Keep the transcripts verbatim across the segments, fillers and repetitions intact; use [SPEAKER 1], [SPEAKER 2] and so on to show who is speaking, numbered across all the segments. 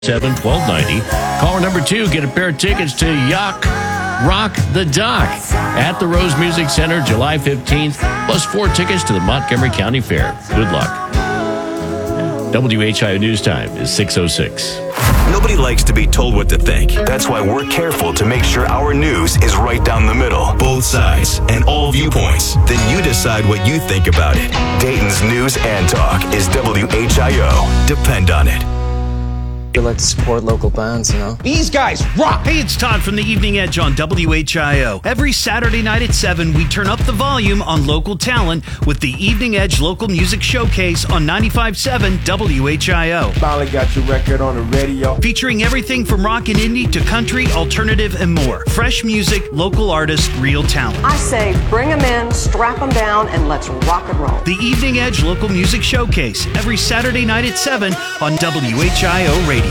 [SPEAKER 1] seven twelve ninety. Caller number two, get a pair of tickets to Yacht Rock the Dock at the Rose Music Center July fifteenth, plus four tickets to the Montgomery County Fair. Good luck. W H I O News Time is six oh six.
[SPEAKER 2] Nobody likes to be told what to think. That's why we're careful to make sure our news is right down the middle, both sides, and all viewpoints. Then you decide what you think about it. Dayton's News and Talk is W H I O. Depend on it.
[SPEAKER 3] We like to support local bands, you know.
[SPEAKER 4] These guys rock!
[SPEAKER 5] Hey, it's Todd from the Evening Edge on W H I O. Every Saturday night at seven, we turn up the volume on local talent with the Evening Edge Local Music Showcase on ninety-five point seven W H I O.
[SPEAKER 6] Finally got your record on the radio.
[SPEAKER 5] Featuring everything from rock and indie to country, alternative, and more. Fresh music, local artists, real talent.
[SPEAKER 7] I say bring them in, strap them down, and let's rock and roll.
[SPEAKER 5] The Evening Edge Local Music Showcase, every Saturday night at seven on W H I O Radio.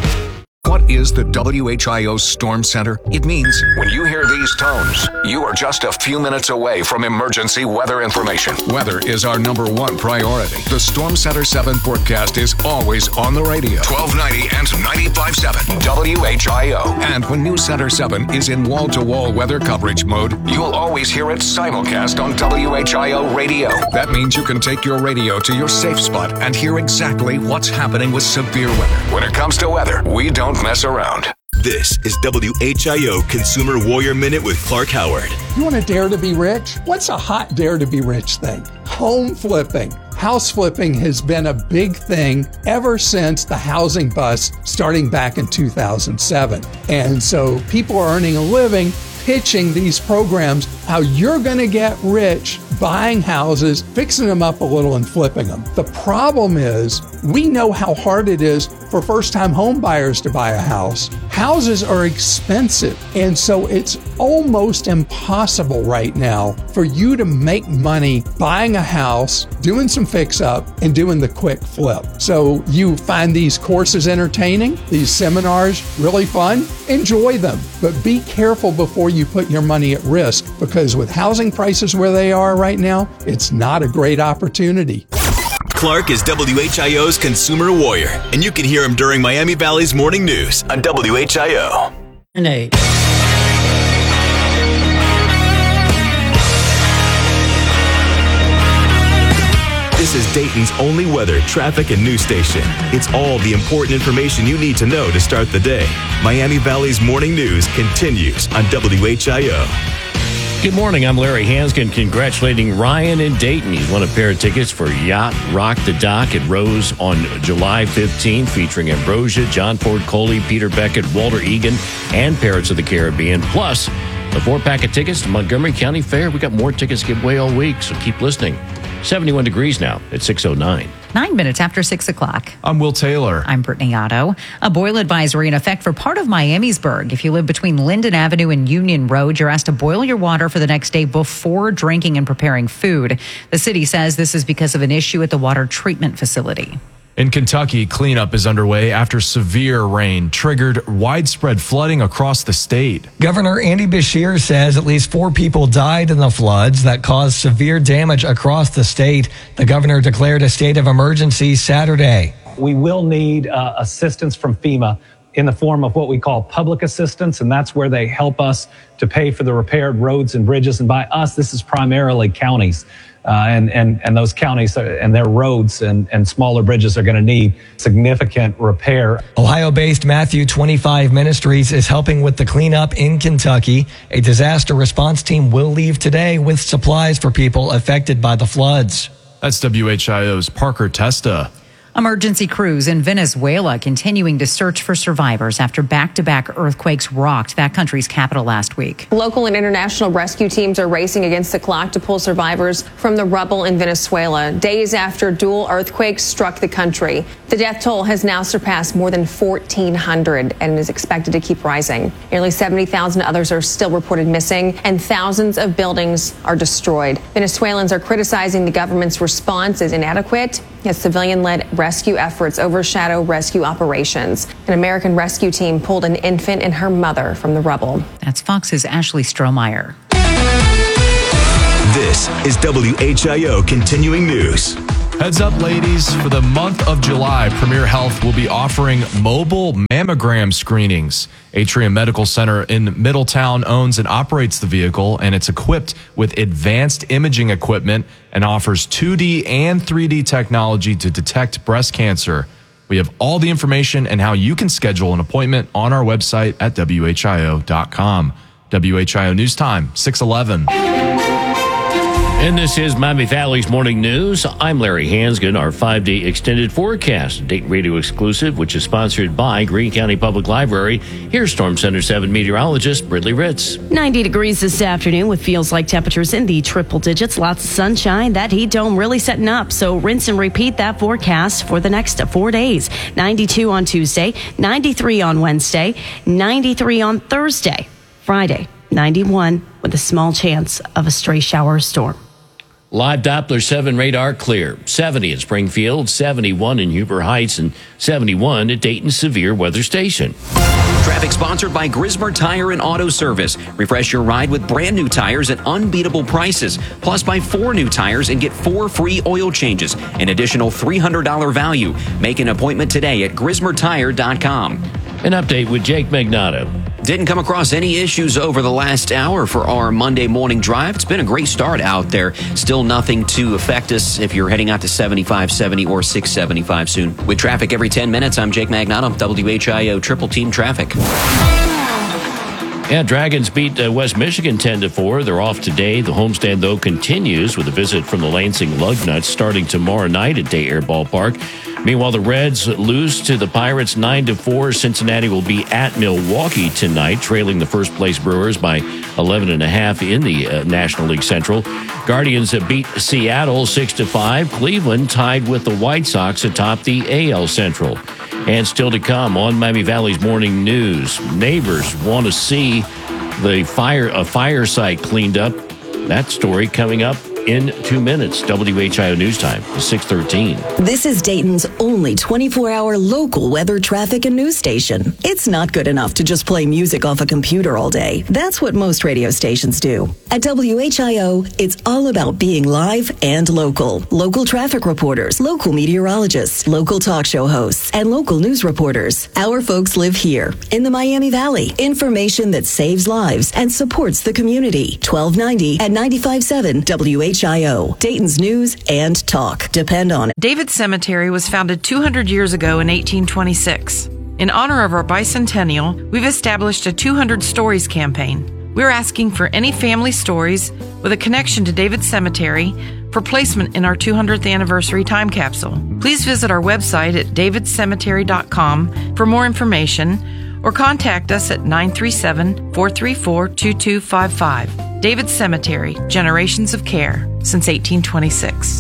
[SPEAKER 8] What is the W H I O Storm Center? It means when you hear these tones, you are just a few minutes away from emergency weather information. Weather is our number one priority. The Storm Center seven forecast is always on the radio. twelve ninety and ninety-five point seven W H I O. And when News Center seven is in wall-to-wall weather coverage mode, you'll always hear it simulcast on W H I O radio. That means you can take your radio to your safe spot and hear exactly what's happening with severe weather. When it comes to weather, we don't mess around.
[SPEAKER 2] This is W H I O Consumer Warrior Minute with Clark Howard.
[SPEAKER 9] You want to dare to be rich? What's a hot dare to be rich thing? Home flipping. House flipping has been a big thing ever since the housing bust starting back in two thousand seven. And so people are earning a living pitching these programs, how you're going to get rich buying houses, fixing them up a little and flipping them. The problem is we know how hard it is for first-time home buyers to buy a house. Houses are expensive, and so it's almost impossible right now for you to make money buying a house, doing some fix-up, and doing the quick flip. So you find these courses entertaining, these seminars really fun, enjoy them, but be careful before you put your money at risk, because with housing prices where they are right now, it's not a great opportunity.
[SPEAKER 2] Clark is W H I O's Consumer Warrior, and you can hear him during Miami Valley's Morning News on W H I O.
[SPEAKER 10] And eight.
[SPEAKER 2] This is Dayton's only weather, traffic, and news station. It's all the important information you need to know to start the day. Miami Valley's Morning News continues on W H I O.
[SPEAKER 1] Good morning, I'm Larry Hanskin, congratulating Ryan in Dayton. He's won a pair of tickets for Yacht Rock the Dock at Rose on July fifteenth, featuring Ambrosia, John Ford Coley, Peter Beckett, Walter Egan, and Parrots of the Caribbean, plus the four-pack of tickets to Montgomery County Fair. We got more tickets to give away all week, so keep listening. seventy-one degrees now at six oh nine.
[SPEAKER 11] Nine minutes after six o'clock.
[SPEAKER 12] I'm Will Taylor.
[SPEAKER 11] I'm Brittany Otto. A boil advisory in effect for part of Miamisburg. If you live between Linden Avenue and Union Road, you're asked to boil your water for the next day before drinking and preparing food. The city says this is because of an issue at the water treatment facility.
[SPEAKER 12] In Kentucky, cleanup is underway after severe rain triggered widespread flooding across the state.
[SPEAKER 13] Governor Andy Beshear says at least four people died in the floods that caused severe damage across the state. The governor declared a state of emergency Saturday.
[SPEAKER 14] We will need uh, assistance from FEMA in the form of what we call public assistance, and that's where they help us to pay for the repaired roads and bridges. And by us, this is primarily counties. Uh, and, and, and those counties are, and their roads and, and smaller bridges are going to need significant repair.
[SPEAKER 13] Ohio-based Matthew twenty-five Ministries is helping with the cleanup in Kentucky. A disaster response team will leave today with supplies for people affected by the floods.
[SPEAKER 12] That's W H I O's Parker Testa.
[SPEAKER 11] Emergency crews in Venezuela continuing to search for survivors after back-to-back earthquakes rocked that country's capital last week.
[SPEAKER 7] Local and international rescue teams are racing against the clock to pull survivors from the rubble in Venezuela, days after dual earthquakes struck the country. The death toll has now surpassed more than fourteen hundred and is expected to keep rising. Nearly seventy thousand others are still reported missing, and thousands of buildings are destroyed. Venezuelans are criticizing the government's response as inadequate, as civilian-led rescue efforts overshadow rescue operations. An American rescue team pulled an infant and her mother from the rubble.
[SPEAKER 11] That's Fox's Ashley Strohmeyer.
[SPEAKER 2] This is W H I O Continuing News.
[SPEAKER 12] Heads up, ladies, for the month of July, Premier Health will be offering mobile mammogram screenings. Atrium Medical Center in Middletown owns and operates the vehicle, and it's equipped with advanced imaging equipment and offers two D and three D technology to detect breast cancer. We have all the information and how you can schedule an appointment on our website at W H I O dot com. W H I O News Time, six eleven.
[SPEAKER 1] And this is Miami Valley's Morning News. I'm Larry Hansgen. Our five-day extended forecast, Dayton Radio exclusive, which is sponsored by Greene County Public Library. Here's Storm Center seven meteorologist Brittany Ritz.
[SPEAKER 4] ninety degrees this afternoon with feels like temperatures in the triple digits. Lots of sunshine. That heat dome really setting up. So rinse and repeat that forecast for the next four days. ninety-two on Tuesday, ninety-three on Wednesday, ninety-three on Thursday. Friday, ninety-one with a small chance of a stray shower or storm.
[SPEAKER 1] Live Doppler seven radar clear. seventy in Springfield, seventy-one in Huber Heights, and seventy-one at Dayton Severe Weather Station.
[SPEAKER 10] Traffic sponsored by Grismer Tire and Auto Service. Refresh your ride with brand new tires at unbeatable prices. Plus, buy four new tires and get four free oil changes. An additional three hundred dollars value. Make an appointment today at grismer tire dot com.
[SPEAKER 1] An update with Jake Magnato.
[SPEAKER 10] Didn't come across any issues over the last hour for our Monday morning drive. It's been a great start out there. Still nothing to affect us if you're heading out to seventy-five seventy or six seventy-five soon. With traffic every ten minutes, I'm Jake Magnato, W H I O Triple Team Traffic.
[SPEAKER 1] Yeah, Dragons beat uh, West Michigan ten to four. They're off today. The homestand, though, continues with a visit from the Lansing Lugnuts starting tomorrow night at Day Air Ballpark. Meanwhile, the Reds lose to the Pirates nine to four. Cincinnati will be at Milwaukee tonight, trailing the first-place Brewers by eleven and a half in the uh, National League Central. Guardians uh, beat Seattle six to five. Cleveland tied with the White Sox atop the A L Central. And still to come on Miami Valley's Morning News, neighbors want to see the fire a fire site cleaned up. That story coming up in two minutes. W H I O News Time, six thirteen.
[SPEAKER 15] This is Dayton's only twenty-four hour local weather, traffic, and news station. It's not good enough to just play music off a computer all day. That's what most radio stations do. At W H I O, it's all about being live and local. Local traffic reporters, local meteorologists, local talk show hosts, and local news reporters. Our folks live here in the Miami Valley. Information that saves lives and supports the community. twelve ninety at ninety-five point seven W H I O, Dayton's news and talk. Depend on it.
[SPEAKER 16] David Cemetery was founded two hundred years ago in eighteen twenty-six. In honor of our bicentennial, we've established a two hundred Stories campaign. We're asking for any family stories with a connection to David Cemetery for placement in our two hundredth anniversary time capsule. Please visit our website at david cemetery dot com for more information or contact us at nine three seven, four three four, two two five five. David Cemetery, generations of care since eighteen twenty-six.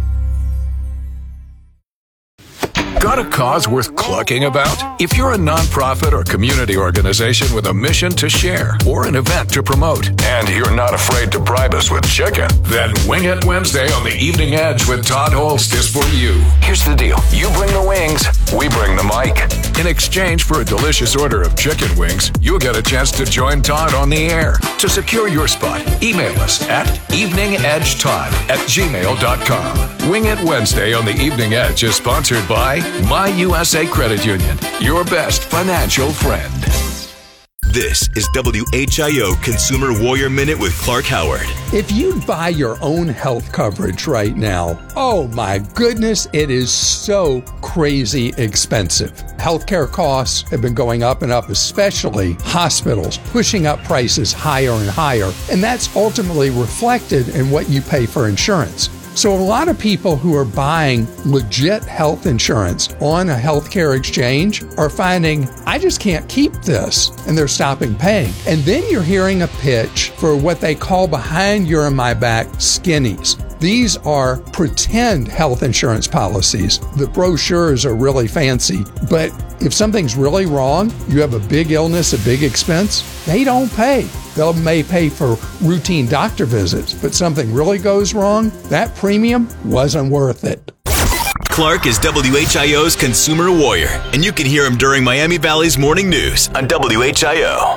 [SPEAKER 8] Got a cause worth clucking about? If you're a nonprofit or community organization with a mission to share or an event to promote, and you're not afraid to bribe us with chicken, then Wing It Wednesday on the Evening Edge with Todd Holst is for you. Here's the deal. You bring the wings, we bring the mic. In exchange for a delicious order of chicken wings, you'll get a chance to join Todd on the air. To secure your spot, email us at eveningedgetodd at gmail dot com. Wing It Wednesday on the Evening Edge is sponsored by My U S A Credit Union, your best financial friend.
[SPEAKER 2] This is W H I O Consumer Warrior Minute with Clark Howard.
[SPEAKER 9] If you buy your own health coverage right now, oh my goodness, it is so crazy expensive. Healthcare costs have been going up and up, especially hospitals, pushing up prices higher and higher. And that's ultimately reflected in what you pay for insurance. So a lot of people who are buying legit health insurance on a healthcare exchange are finding, I just can't keep this, and they're stopping paying. And then you're hearing a pitch for what they call behind your and my back skinnies. These are pretend health insurance policies. The brochures are really fancy, but if something's really wrong, you have a big illness, a big expense, they don't pay. They may pay for routine doctor visits, but something really goes wrong, that premium wasn't worth it.
[SPEAKER 2] Clark is W H I O's Consumer Warrior, and you can hear him during Miami Valley's Morning News on W H I O.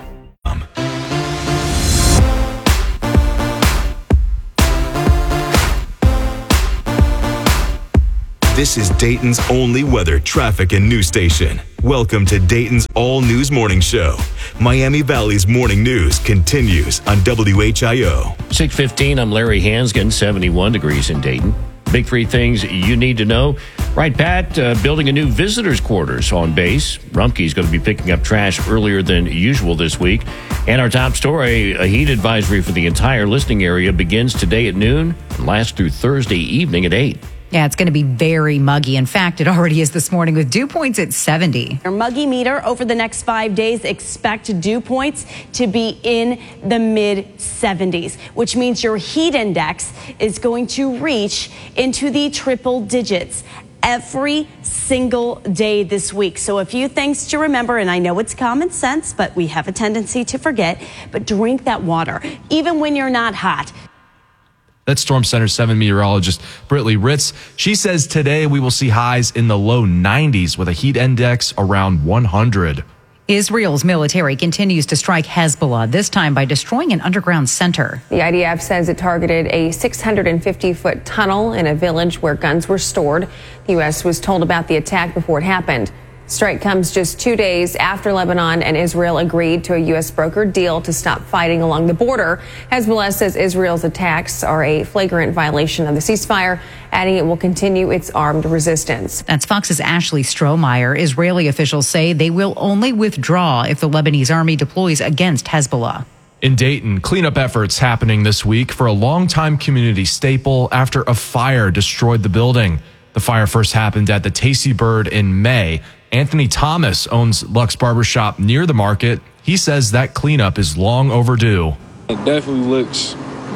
[SPEAKER 2] This is Dayton's only weather, traffic, and news station. Welcome to Dayton's All News Morning Show. Miami Valley's morning news continues on W H I O.
[SPEAKER 1] six fifteen, I'm Larry Hansgen, seventy-one degrees in Dayton. Big three things you need to know. Right, Pat, uh, building a new visitors' quarters on base. Rumpke's going to be picking up trash earlier than usual this week. And our top story, a heat advisory for the entire listening area begins today at noon and lasts through Thursday evening at eight.
[SPEAKER 11] Yeah, it's going to be very muggy. In fact, it already is this morning with dew points at seventy.
[SPEAKER 4] Your muggy meter over the next five days, expect dew points to be in the mid seventies, which means your heat index is going to reach into the triple digits every single day this week. So a few things to remember, and I know it's common sense, but we have a tendency to forget, but drink that water, even when you're not hot.
[SPEAKER 12] That's Storm Center seven meteorologist Britley Ritz. She says today we will see highs in the low nineties with a heat index around one hundred.
[SPEAKER 11] Israel's military continues to strike Hezbollah, this time by destroying an underground center.
[SPEAKER 7] The I D F says it targeted a six hundred fifty foot tunnel in a village where guns were stored. The U S was told about the attack before it happened. Strike comes just two days after Lebanon and Israel agreed to a U S brokered deal to stop fighting along the border. Hezbollah says Israel's attacks are a flagrant violation of the ceasefire, adding it will continue its armed resistance.
[SPEAKER 11] That's Fox's Ashley Strohmeyer. Israeli officials say they will only withdraw if the Lebanese army deploys against Hezbollah.
[SPEAKER 12] In Dayton, cleanup efforts happening this week for a longtime community staple after a fire destroyed the building. The fire first happened at the Tasty Bird in May. Anthony Thomas owns Lux Barbershop near the market. He says that cleanup is long overdue.
[SPEAKER 17] It definitely looks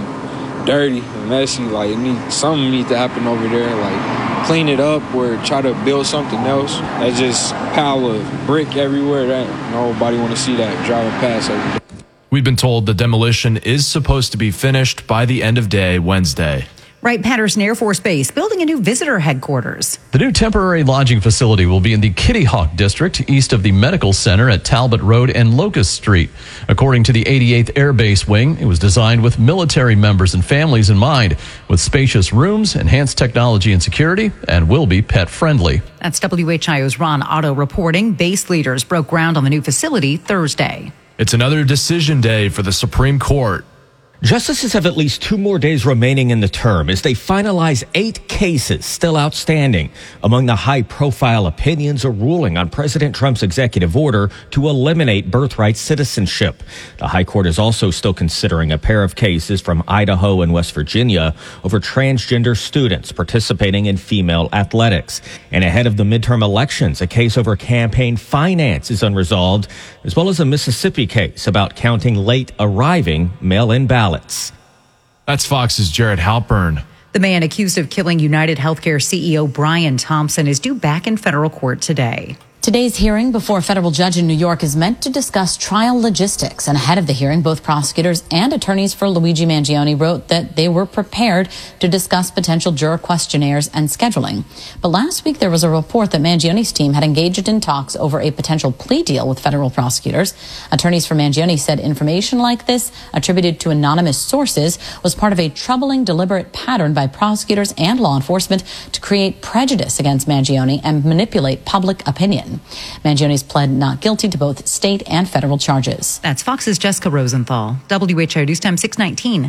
[SPEAKER 17] dirty and messy. Like it needs, something needs to happen over there. Like clean it up or try to build something else. That's just pile of brick everywhere. That nobody want to see that driving past every day.
[SPEAKER 12] We've been told the demolition is supposed to be finished by the end of day Wednesday.
[SPEAKER 11] Wright Patterson Air Force Base building a new visitor headquarters.
[SPEAKER 18] The new temporary lodging facility will be in the Kitty Hawk District, east of the Medical Center at Talbot Road and Locust Street. According to the eighty-eighth Air Base Wing, it was designed with military members and families in mind, with spacious rooms, enhanced technology and security, and will be pet-friendly.
[SPEAKER 11] That's W H I O's Ron Otto reporting. Base leaders broke ground on the new facility Thursday.
[SPEAKER 12] It's another decision day for the Supreme Court.
[SPEAKER 19] Justices have at least two more days remaining in the term as they finalize eight cases still outstanding. Among the high-profile opinions, a ruling on President Trump's executive order to eliminate birthright citizenship. The High Court is also still considering a pair of cases from Idaho and West Virginia over transgender students participating in female athletics. And ahead of the midterm elections, a case over campaign finance is unresolved, as well as a Mississippi case about counting late arriving mail-in ballots.
[SPEAKER 12] That's Fox's Jared Halpern.
[SPEAKER 11] The man accused of killing United Healthcare C E O Brian Thompson is due back in federal court today.
[SPEAKER 20] Today's hearing before a federal judge in New York is meant to discuss trial logistics. And ahead of the hearing, both prosecutors and attorneys for Luigi Mangione wrote that they were prepared to discuss potential juror questionnaires and scheduling. But last week, there was a report that Mangione's team had engaged in talks over a potential plea deal with federal prosecutors. Attorneys for Mangione said information like this, attributed to anonymous sources, was part of a troubling, deliberate pattern by prosecutors and law enforcement to create prejudice against Mangione and manipulate public opinion. Mangione's pled not guilty to both state and federal charges.
[SPEAKER 11] That's Fox's Jessica Rosenthal. W H O News Time six nineteen.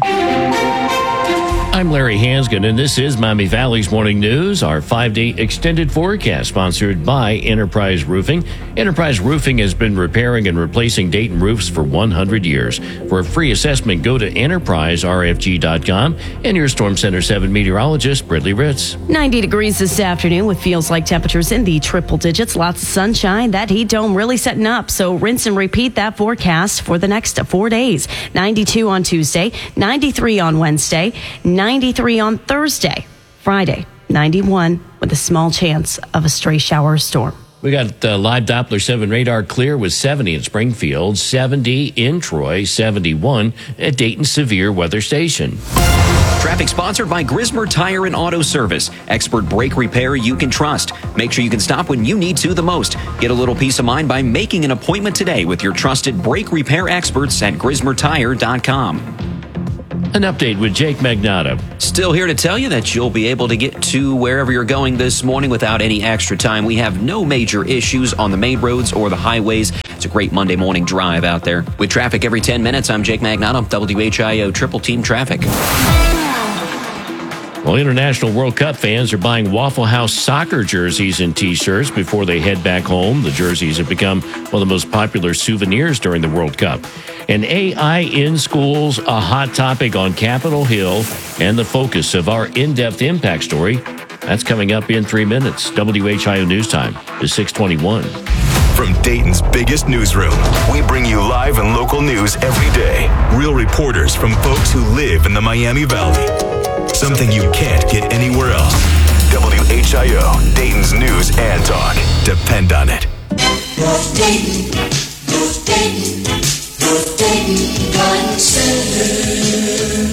[SPEAKER 1] I'm Larry Hansgen, and this is Miami Valley's Morning News, our five-day extended forecast sponsored by Enterprise Roofing. Enterprise Roofing has been repairing and replacing Dayton roofs for one hundred years. For a free assessment, go to enterprise r f g dot com and your Storm Center seven meteorologist, Britley Ritz.
[SPEAKER 4] ninety degrees this afternoon with feels like temperatures in the triple digits. Lots of sunshine. That heat dome really setting up. So rinse and repeat that forecast for the next four days. ninety-two on Tuesday, ninety-three on Wednesday, ninety-three on Thursday. Friday, ninety-one with a small chance of a stray shower or storm.
[SPEAKER 1] We got uh, live Doppler seven radar clear with seventy in Springfield, seventy in Troy, seventy-one at Dayton Severe Weather Station.
[SPEAKER 10] Traffic sponsored by Grismer Tire and Auto Service. Expert brake repair you can trust. Make sure you can stop when you need to the most. Get a little peace of mind by making an appointment today with your trusted brake repair experts at grismer tire dot com.
[SPEAKER 1] An update with Jake Magnotta.
[SPEAKER 10] Still here to tell you that you'll be able to get to wherever you're going this morning without any extra time. We have no major issues on the main roads or the highways. It's a great Monday morning drive out there. With traffic every ten minutes, I'm Jake Magnotta, W H I O Triple Team Traffic.
[SPEAKER 1] Well, International World Cup fans are buying Waffle House soccer jerseys and T-shirts before they head back home. The jerseys have become one of the most popular souvenirs during the World Cup. And A I in schools, a hot topic on Capitol Hill, and the focus of our in-depth impact story. That's coming up in three minutes. W H I O News Time is six twenty-one.
[SPEAKER 2] From Dayton's biggest newsroom, we bring you live and local news every day. Real reporters from folks who live in the Miami Valley. Something you can't get anywhere else. W H I O, Dayton's news and talk. Depend on it.
[SPEAKER 21] North Dayton, North Dayton, North Dayton Garden Center.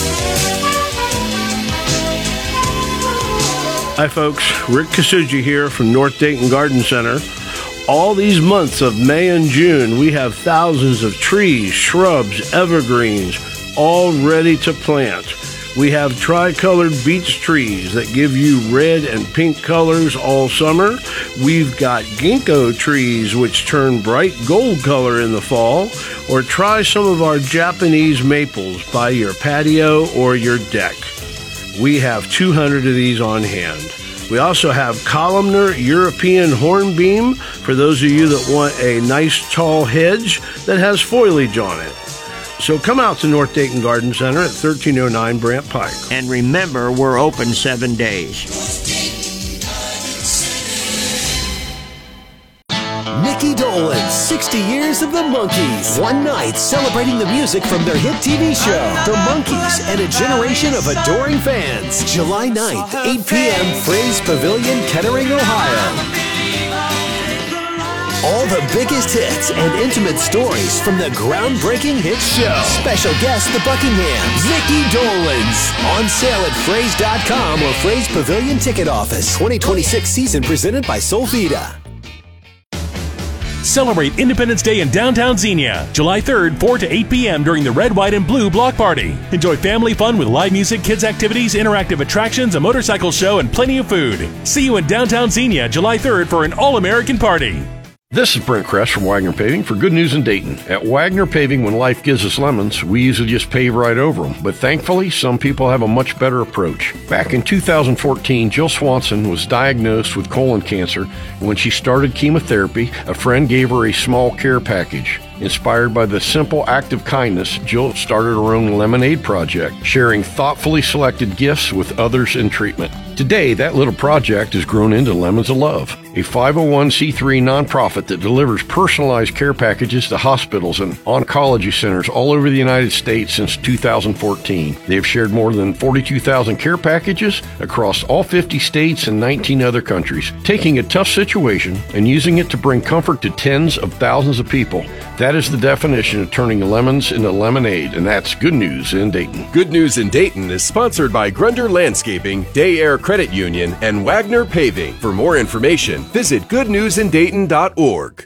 [SPEAKER 22] Hi folks, Rick Kasuji here from North Dayton Garden Center. All these months of May and June, we have thousands of trees, shrubs, evergreens, all ready to plant. We have tricolored beech trees that give you red and pink colors all summer. We've got ginkgo trees which turn bright gold color in the fall. Or try some of our Japanese maples by your patio or your deck. We have two hundred of these on hand. We also have columnar European hornbeam for those of you that want a nice tall hedge that has foliage on it. So come out to North Dayton Garden Center at thirteen oh nine Brant Pike.
[SPEAKER 23] And remember, we're open seven days.
[SPEAKER 24] Mickey Dolenz, sixty years of the Monkees. One night celebrating the music from their hit T V show, The Monkees, and a generation of adoring fans. July ninth, eight p.m., Fraze Pavilion, Kettering, Ohio. All the biggest hits and intimate stories from the groundbreaking hit show. Special guest, the Buckinghams, Mickey Dolenz. On sale at Fraze dot com or Fraze Pavilion Ticket Office. twenty twenty-six season presented by Solvita.
[SPEAKER 25] Celebrate Independence Day in downtown Xenia, July third, four to eight p.m. during the Red, White, and Blue Block Party. Enjoy family fun with live music, kids activities, interactive attractions, a motorcycle show, and plenty of food. See you in downtown Xenia, July third for an all-American party.
[SPEAKER 26] This is Brent Kress from Wagner Paving for Good News in Dayton. At Wagner Paving, when life gives us lemons, we usually just pave right over them. But thankfully, some people have a much better approach. Back in two thousand fourteen, Jill Swanson was diagnosed with colon cancer. When she started chemotherapy, a friend gave her a small care package. Inspired by the simple act of kindness, Jill started her own lemonade project, sharing thoughtfully selected gifts with others in treatment. Today, that little project has grown into Lemons of Love, a five oh one c three nonprofit that delivers personalized care packages to hospitals and oncology centers all over the United States since two thousand fourteen. They have shared more than forty-two thousand care packages across all fifty states and nineteen other countries, taking a tough situation and using it to bring comfort to tens of thousands of people. That is the definition of turning lemons into lemonade, and that's Good News in Dayton.
[SPEAKER 27] Good News in Dayton is sponsored by Grunder Landscaping, Day Air Credit Union, and Wagner Paving. For more information, visit good news in dayton dot org.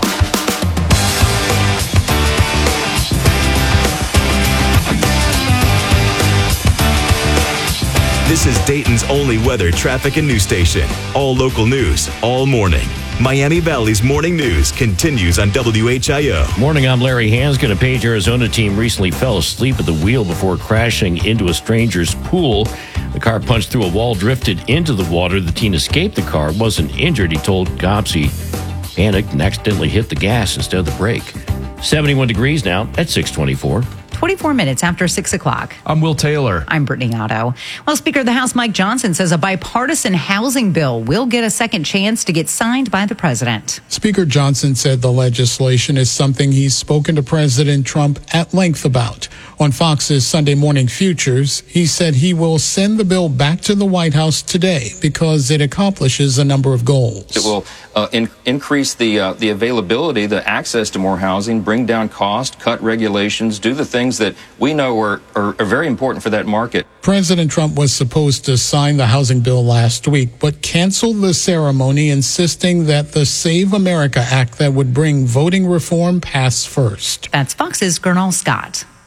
[SPEAKER 2] This is Dayton's only weather, traffic, and news station. All local news, all morning. Miami Valley's morning news continues on W H I O.
[SPEAKER 1] Morning, I'm Larry Hanskin. A Page, Arizona team recently fell asleep at the wheel before crashing into a stranger's pool. The car punched through a wall, drifted into the water. The teen escaped the car, wasn't injured. He told cops he panicked and accidentally hit the gas instead of the brake. seventy-one degrees now at six twenty-four.
[SPEAKER 11] twenty-four minutes after six o'clock.
[SPEAKER 12] I'm Will Taylor.
[SPEAKER 11] I'm Brittany Otto. Well, Speaker of the House Mike Johnson says a bipartisan housing bill will get a second chance to get signed by the president.
[SPEAKER 28] Speaker Johnson said the legislation is something he's spoken to President Trump at length about. On Fox's Sunday Morning Futures, he said he will send the bill back to the White House today because it accomplishes a number of goals.
[SPEAKER 29] It will uh, in- increase the uh, the availability, the access to more housing, bring down cost, cut regulations, do the things that we know are, are, are very important for that market.
[SPEAKER 28] President Trump was supposed to sign the housing bill last week, but canceled the ceremony, insisting that the Save America Act that would bring voting reform pass first.
[SPEAKER 11] That's Fox's Gernal Scott.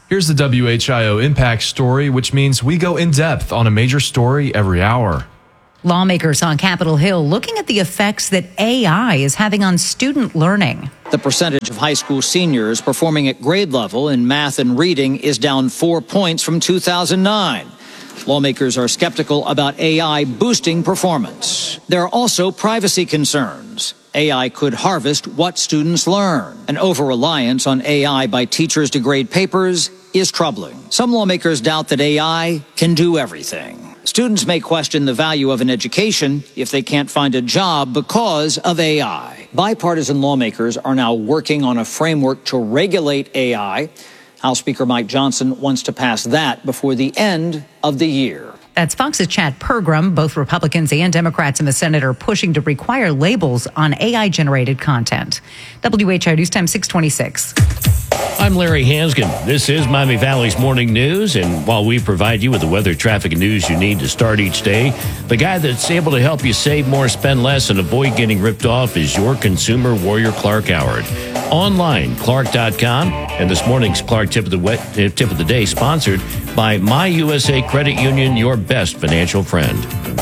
[SPEAKER 12] Here's the W H I O Impact Story, which means we go in depth on a major story every hour.
[SPEAKER 11] Lawmakers on Capitol Hill looking at the effects that A I is having on student learning.
[SPEAKER 3] The percentage of high school seniors performing at grade level in math and reading is down four points from two thousand nine. Lawmakers are skeptical about A I boosting performance. There are also privacy concerns. A I could harvest what students learn. An over-reliance on A I by teachers to grade papers is troubling. Some lawmakers doubt that A I can do everything. Students may question the value of an education if they can't find a job because of A I. Bipartisan lawmakers are now working on a framework to regulate A I. House Speaker Mike Johnson wants to pass that before the end of the year.
[SPEAKER 11] That's Fox's Chad Pergram. Both Republicans and Democrats in the Senate are pushing to require labels on A I-generated content. W H I O News Time six twenty-six.
[SPEAKER 1] I'm Larry Hansgen. This is Miami Valley's Morning News, and while we provide you with the weather, traffic, and news you need to start each day, the guy that's able to help you save more, spend less, and avoid getting ripped off is your consumer warrior, Clark Howard. Online, clark dot com, and this morning's Clark Tip of the wet, uh, Tip of the Day, sponsored by My U S A Credit Union, your best financial friend.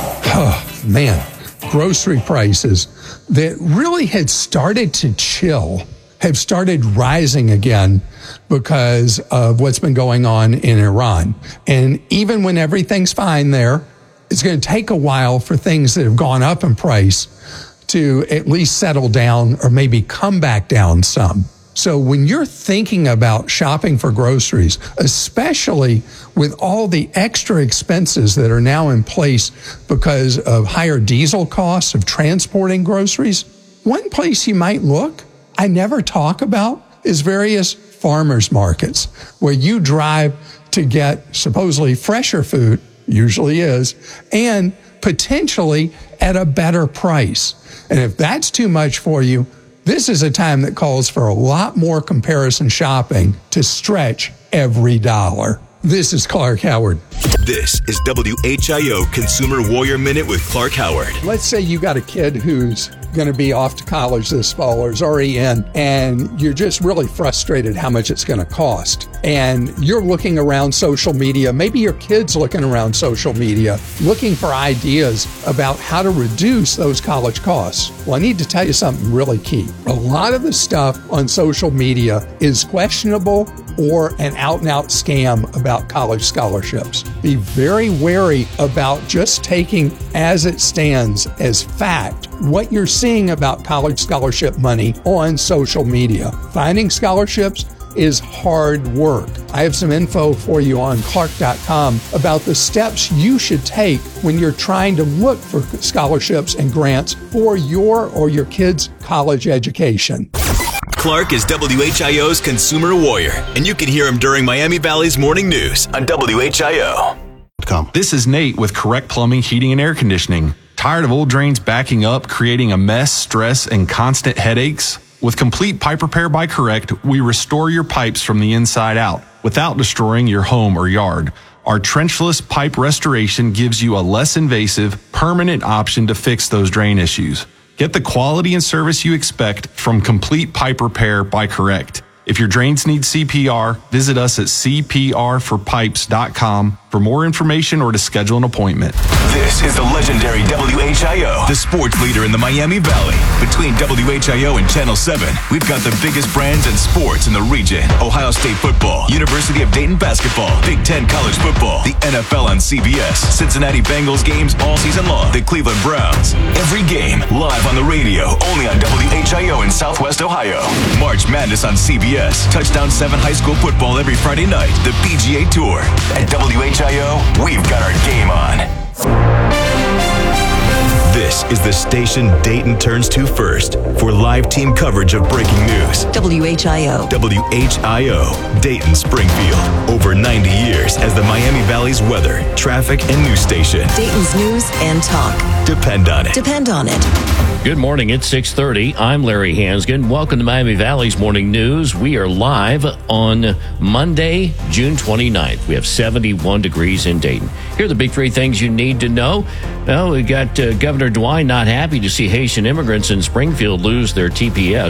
[SPEAKER 5] Oh, man, grocery prices that really had started to chill have started rising again because of what's been going on in Iran. And even when everything's fine there, it's going to take a while for things that have gone up in price to at least settle down or maybe come back down some. So when you're thinking about shopping for groceries, especially with all the extra expenses that are now in place because of higher diesel costs of transporting groceries, one place you might look I never talk about is various farmers markets where you drive to get supposedly fresher food, usually is, and potentially at a better price. And if that's too much for you, this is a time that calls for a lot more comparison shopping to stretch every dollar. This is Clark Howard.
[SPEAKER 2] This is W H I O Consumer Warrior Minute with Clark Howard.
[SPEAKER 5] Let's say you got a kid who's going to be off to college this fall or is already in, and you're just really frustrated how much it's going to cost. And you're looking around social media, maybe your kid's looking around social media, looking for ideas about how to reduce those college costs. Well, I need to tell you something really key. A lot of the stuff on social media is questionable or an out-and-out scam about college scholarships. Be very wary about just taking as it stands as fact what you're seeing about college scholarship money on social media. Finding scholarships is hard work. I have some info for you on clark dot com about the steps you should take when you're trying to look for scholarships and grants for your or your kids' college education.
[SPEAKER 2] Clark is W H I O's Consumer Warrior, and you can hear him during Miami Valley's Morning News on W H I O.
[SPEAKER 6] This is Nate with Correct Plumbing, Heating, and Air Conditioning. Tired of old drains backing up, creating a mess, stress, and constant headaches? With complete pipe repair by Correct, we restore your pipes from the inside out without destroying your home or yard. Our trenchless pipe restoration gives you a less invasive, permanent option to fix those drain issues. Get the quality and service you expect from Complete Pipe Repair by Correct. If your drains need C P R, visit us at c p r for pipes dot com for more information or to schedule an appointment.
[SPEAKER 2] This is the legendary W H I O, the sports leader in the Miami Valley. Between W H I O and Channel seven, we've got the biggest brands and sports in the region. Ohio State football, University of Dayton basketball, Big Ten college football, the N F L on C B S, Cincinnati Bengals games all season long, the Cleveland Browns. Every game live on the radio, only on W H I O in Southwest Ohio. March Madness on C B S, Touchdown seven high school football every Friday night, the P G A Tour. At W H I O, we've got our game on. This is the station Dayton turns to first for live team coverage of breaking news.
[SPEAKER 8] W H I O.
[SPEAKER 2] W H I O, Dayton Springfield. Over ninety years as the Miami Valley's weather, traffic, and news station.
[SPEAKER 8] Dayton's news and talk.
[SPEAKER 2] Depend on it.
[SPEAKER 8] Depend on it.
[SPEAKER 1] Good morning. It's six thirty. I'm Larry Hansgen. Welcome to Miami Valley's Morning News. We are live on Monday, June twenty-ninth. We have seventy-one degrees in Dayton. Here are the big three things you need to know. Well, we got uh, Governor DeWine not happy to see Haitian immigrants in Springfield lose their T P S.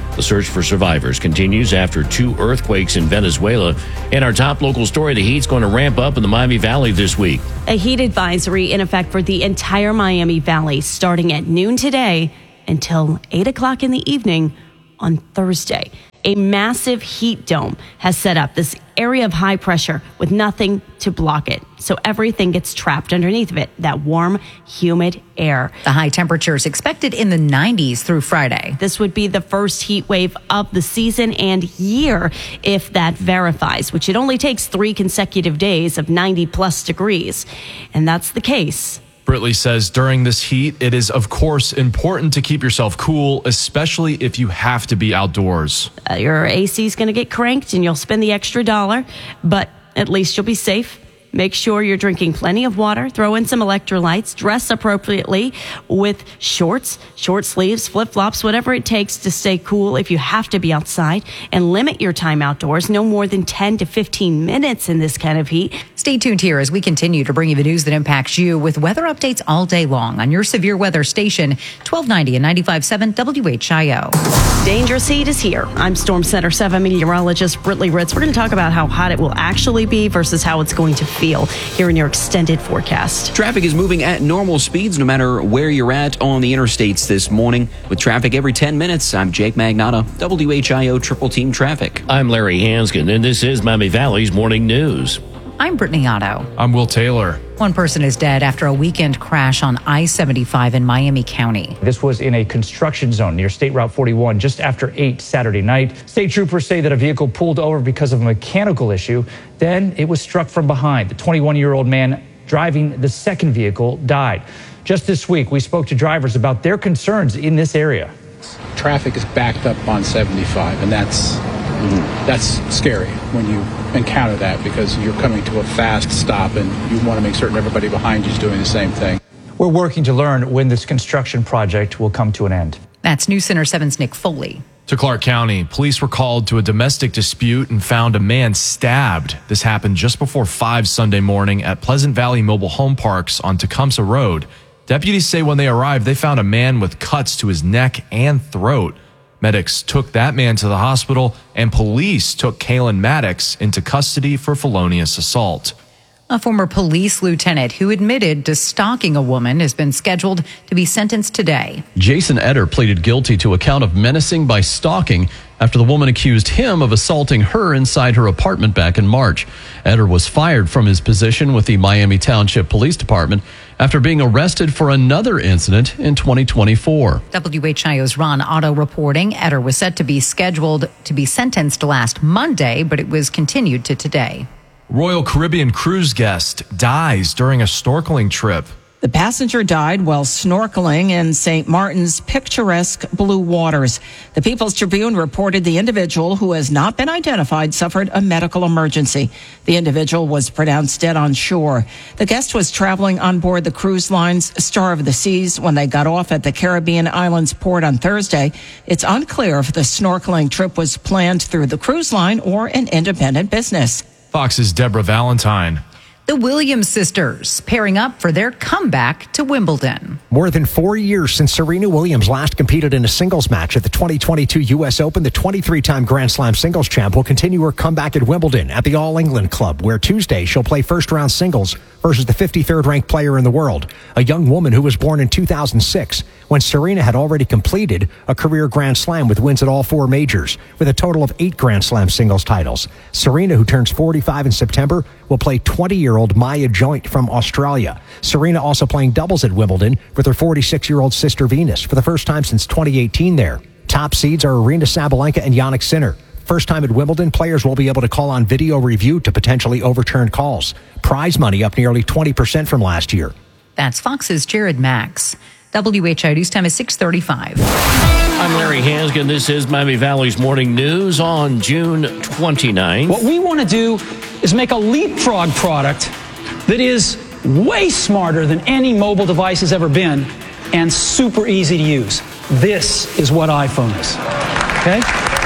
[SPEAKER 1] The search for survivors continues after two earthquakes in Venezuela. And our top local story, the heat's going to ramp up in the Miami Valley this week.
[SPEAKER 4] A heat advisory in effect for the entire Miami Valley starting at noon today until eight o'clock in the evening on Thursday. A massive heat dome has set up this area of high pressure with nothing to block it. So everything gets trapped underneath of it, that warm, humid air.
[SPEAKER 11] The high temperatures expected in the nineties through Friday.
[SPEAKER 4] This would be the first heat wave of the season and year if that verifies, which it only takes three consecutive days of ninety plus degrees. And that's the case.
[SPEAKER 12] Britley says during this heat, it is, of course, important to keep yourself cool, especially if you have to be outdoors.
[SPEAKER 4] Uh, your A C is going to get cranked and you'll spend the extra dollar, but at least you'll be safe. Make sure you're drinking plenty of water. Throw in some electrolytes. Dress appropriately with shorts, short sleeves, flip-flops, whatever it takes to stay cool if you have to be outside. And limit your time outdoors, no more than ten to fifteen minutes in this kind of heat.
[SPEAKER 11] Stay tuned here as we continue to bring you the news that impacts you with weather updates all day long on your severe weather station, twelve ninety and ninety-five point seven W H I O.
[SPEAKER 4] Dangerous heat is here. I'm Storm Center seven meteorologist Britley Ritz. We're going to talk about how hot it will actually be versus how it's going to feel here in your extended forecast.
[SPEAKER 10] Traffic is moving at normal speeds no matter where you're at on the interstates this morning. With traffic every ten minutes, I'm Jake Magnotta, W H I O Triple Team Traffic.
[SPEAKER 1] I'm Larry Hanskin, and this is Miami Valley's Morning News.
[SPEAKER 11] I'm Brittany Otto.
[SPEAKER 12] I'm Will Taylor.
[SPEAKER 11] One person is dead after a weekend crash on I seventy-five in Miami County.
[SPEAKER 7] This was in a construction zone near State Route forty-one just after eight Saturday night. State troopers say that a vehicle pulled over because of a mechanical issue. Then it was struck from behind. The twenty-one-year-old man driving the second vehicle died. Just this week, we spoke to drivers about their concerns in this area.
[SPEAKER 9] Traffic is backed up on seventy-five, and that's that's scary when you encounter that because you're coming to a fast stop and you want to make certain everybody behind you is doing the same thing.
[SPEAKER 7] We're working to learn when this construction project will come to an end.
[SPEAKER 11] That's News Center seven's Nick Foley.
[SPEAKER 12] To Clark County, police were called to a domestic dispute and found a man stabbed. This happened just before five Sunday morning at Pleasant Valley Mobile Home Parks on Tecumseh Road. Deputies say when they arrived, they found a man with cuts to his neck and throat. Medics took that man to the hospital, and police took Kalen Maddox into custody for felonious assault.
[SPEAKER 11] A former police lieutenant who admitted to stalking a woman has been scheduled to be sentenced today.
[SPEAKER 13] Jason Etter pleaded guilty to a count of menacing by stalking after the woman accused him of assaulting her inside her apartment back in March. Etter was fired from his position with the Miami Township Police Department after being arrested for another incident in twenty twenty-four.
[SPEAKER 11] W H I O's Ron Otto reporting Etter was set to be scheduled to be sentenced last Monday, but it was continued to today.
[SPEAKER 12] Royal Caribbean cruise guest dies during a snorkeling trip.
[SPEAKER 14] The passenger died while snorkeling in Saint Martin's picturesque blue waters. The People's Tribune reported the individual, who has not been identified, suffered a medical emergency. The individual was pronounced dead on shore. The guest was traveling on board the cruise line's Star of the Seas when they got off at the Caribbean Islands port on Thursday. It's unclear if the snorkeling trip was planned through the cruise line or an independent business.
[SPEAKER 12] Fox's Deborah Valentine.
[SPEAKER 11] The Williams sisters pairing up for their comeback to Wimbledon.
[SPEAKER 15] More than four years since Serena Williams last competed in a singles match at the twenty twenty-two U S Open, the twenty-three-time Grand Slam singles champ will continue her comeback at Wimbledon at the All England Club, where Tuesday she'll play first-round singles versus the fifty-third ranked player in the world, a young woman who was born in two thousand six, when Serena had already completed a career Grand Slam with wins at all four majors, with a total of eight Grand Slam singles titles. Serena, who turns forty-five in September, will play twenty-year-old Maya Joint from Australia. Serena also playing doubles at Wimbledon with her forty-six-year-old sister Venus for the first time since twenty eighteen there. Top seeds are Aryna Sabalenka and Jannik Sinner. First time at Wimbledon, players will be able to call on video review to potentially overturn calls. Prize money up nearly twenty percent from last year.
[SPEAKER 11] That's Fox's Jared Max. W H I O News Time is six thirty-five.
[SPEAKER 1] I'm Larry Hanskin. This is Miami Valley's Morning News on June twenty-ninth.
[SPEAKER 16] What we want to do is make a leapfrog product that is way smarter than any mobile device has ever been and super easy to use. This is what iPhone is. Okay?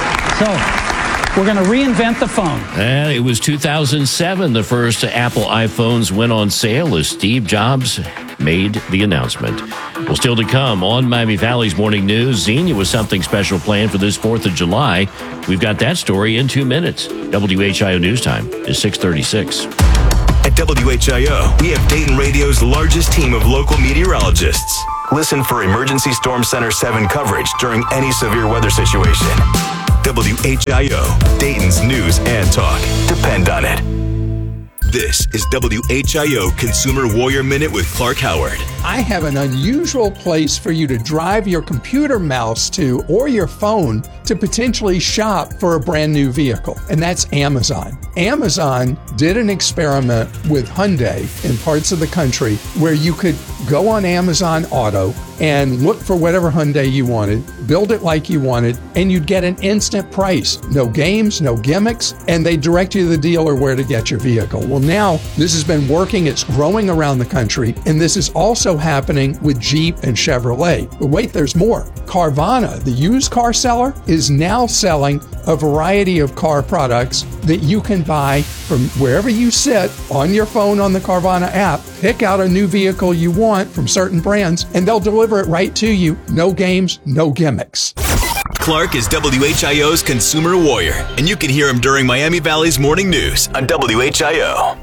[SPEAKER 16] So, we're going to reinvent the phone.
[SPEAKER 1] And it was two thousand seven, the first Apple iPhones went on sale as Steve Jobs made the announcement. Well, still to come on Miami Valley's Morning News, Xenia was something special planned for this fourth of July. We've got that story in two minutes. W H I O News Time is six thirty-six.
[SPEAKER 2] At W H I O, we have Dayton Radio's largest team of local meteorologists. Listen for Emergency Storm Center seven coverage during any severe weather situation. W H I O, Dayton's news and talk. Depend on it. This is W H I O Consumer Warrior Minute with Clark Howard.
[SPEAKER 5] I have an unusual place for you to drive your computer mouse to or your phone to potentially shop for a brand new vehicle, and that's Amazon. Amazon did an experiment with Hyundai in parts of the country where you could go on Amazon Auto and look for whatever Hyundai you wanted, build it like you wanted, and you'd get an instant price. No games, no gimmicks, and they direct you to the dealer where to get your vehicle. Well, now this has been working, it's growing around the country, and this is also happening with Jeep and Chevrolet. But wait, there's more. Carvana, the used car seller, is now selling a variety of car products that you can buy from wherever you sit on your phone on the Carvana app. Pick out a new vehicle you want from certain brands, and they'll deliver it right to you. No games, no gimmicks.
[SPEAKER 2] Clark is W H I O's Consumer Warrior, and you can hear him during Miami Valley's Morning News on W H I O.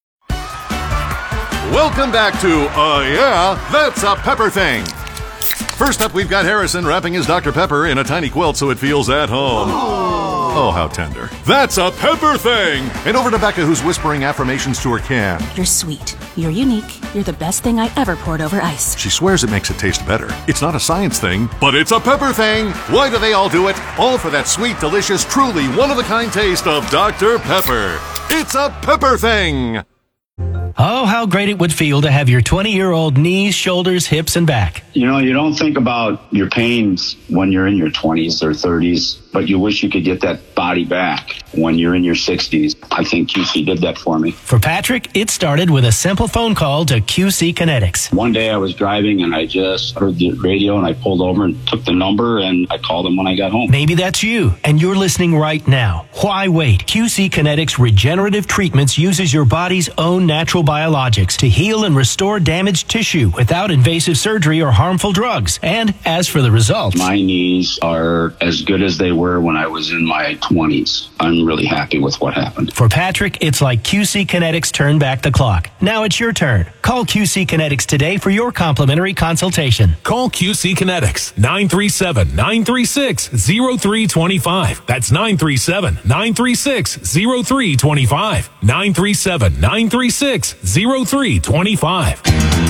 [SPEAKER 17] Welcome back to Uh Yeah, That's a Pepper Thing. First up, we've got Harrison wrapping his Doctor Pepper in a tiny quilt so it feels at home. Oh, how tender. That's a Pepper Thing! And over to Becca, who's whispering affirmations to her can.
[SPEAKER 18] You're sweet. You're unique. You're the best thing I ever poured over ice.
[SPEAKER 17] She swears it makes it taste better. It's not a science thing, but it's a pepper thing. Why do they all do it? All for that sweet, delicious, truly one-of-a-kind taste of Doctor Pepper. It's a pepper thing.
[SPEAKER 19] Oh, how great it would feel to have your twenty-year-old knees, shoulders, hips, and back.
[SPEAKER 20] You know, you don't think about your pains when you're in your twenties or thirties, but you wish you could get that body back when you're in your sixties. I think Q C did that for me.
[SPEAKER 19] For Patrick, it started with a simple phone call to Q C Kinetics.
[SPEAKER 20] One day I was driving and I just heard the radio and I pulled over and took the number and I called them when I got home.
[SPEAKER 19] Maybe that's you and you're listening right now. Why wait? Q C Kinetics Regenerative Treatments uses your body's own natural biologics to heal and restore damaged tissue without invasive surgery or harmful drugs. And as for the results,
[SPEAKER 20] my knees are as good as they were when I was in my twenties. I'm really happy with what happened.
[SPEAKER 19] For Patrick, it's like Q C Kinetics turned back the clock. Now it's your turn. Call Q C Kinetics today for your complimentary consultation.
[SPEAKER 21] Call Q C Kinetics, nine three seven, nine three six, zero three two five. That's nine three seven, nine three six, zero three two five. nine three seven, nine three six, zero three two five.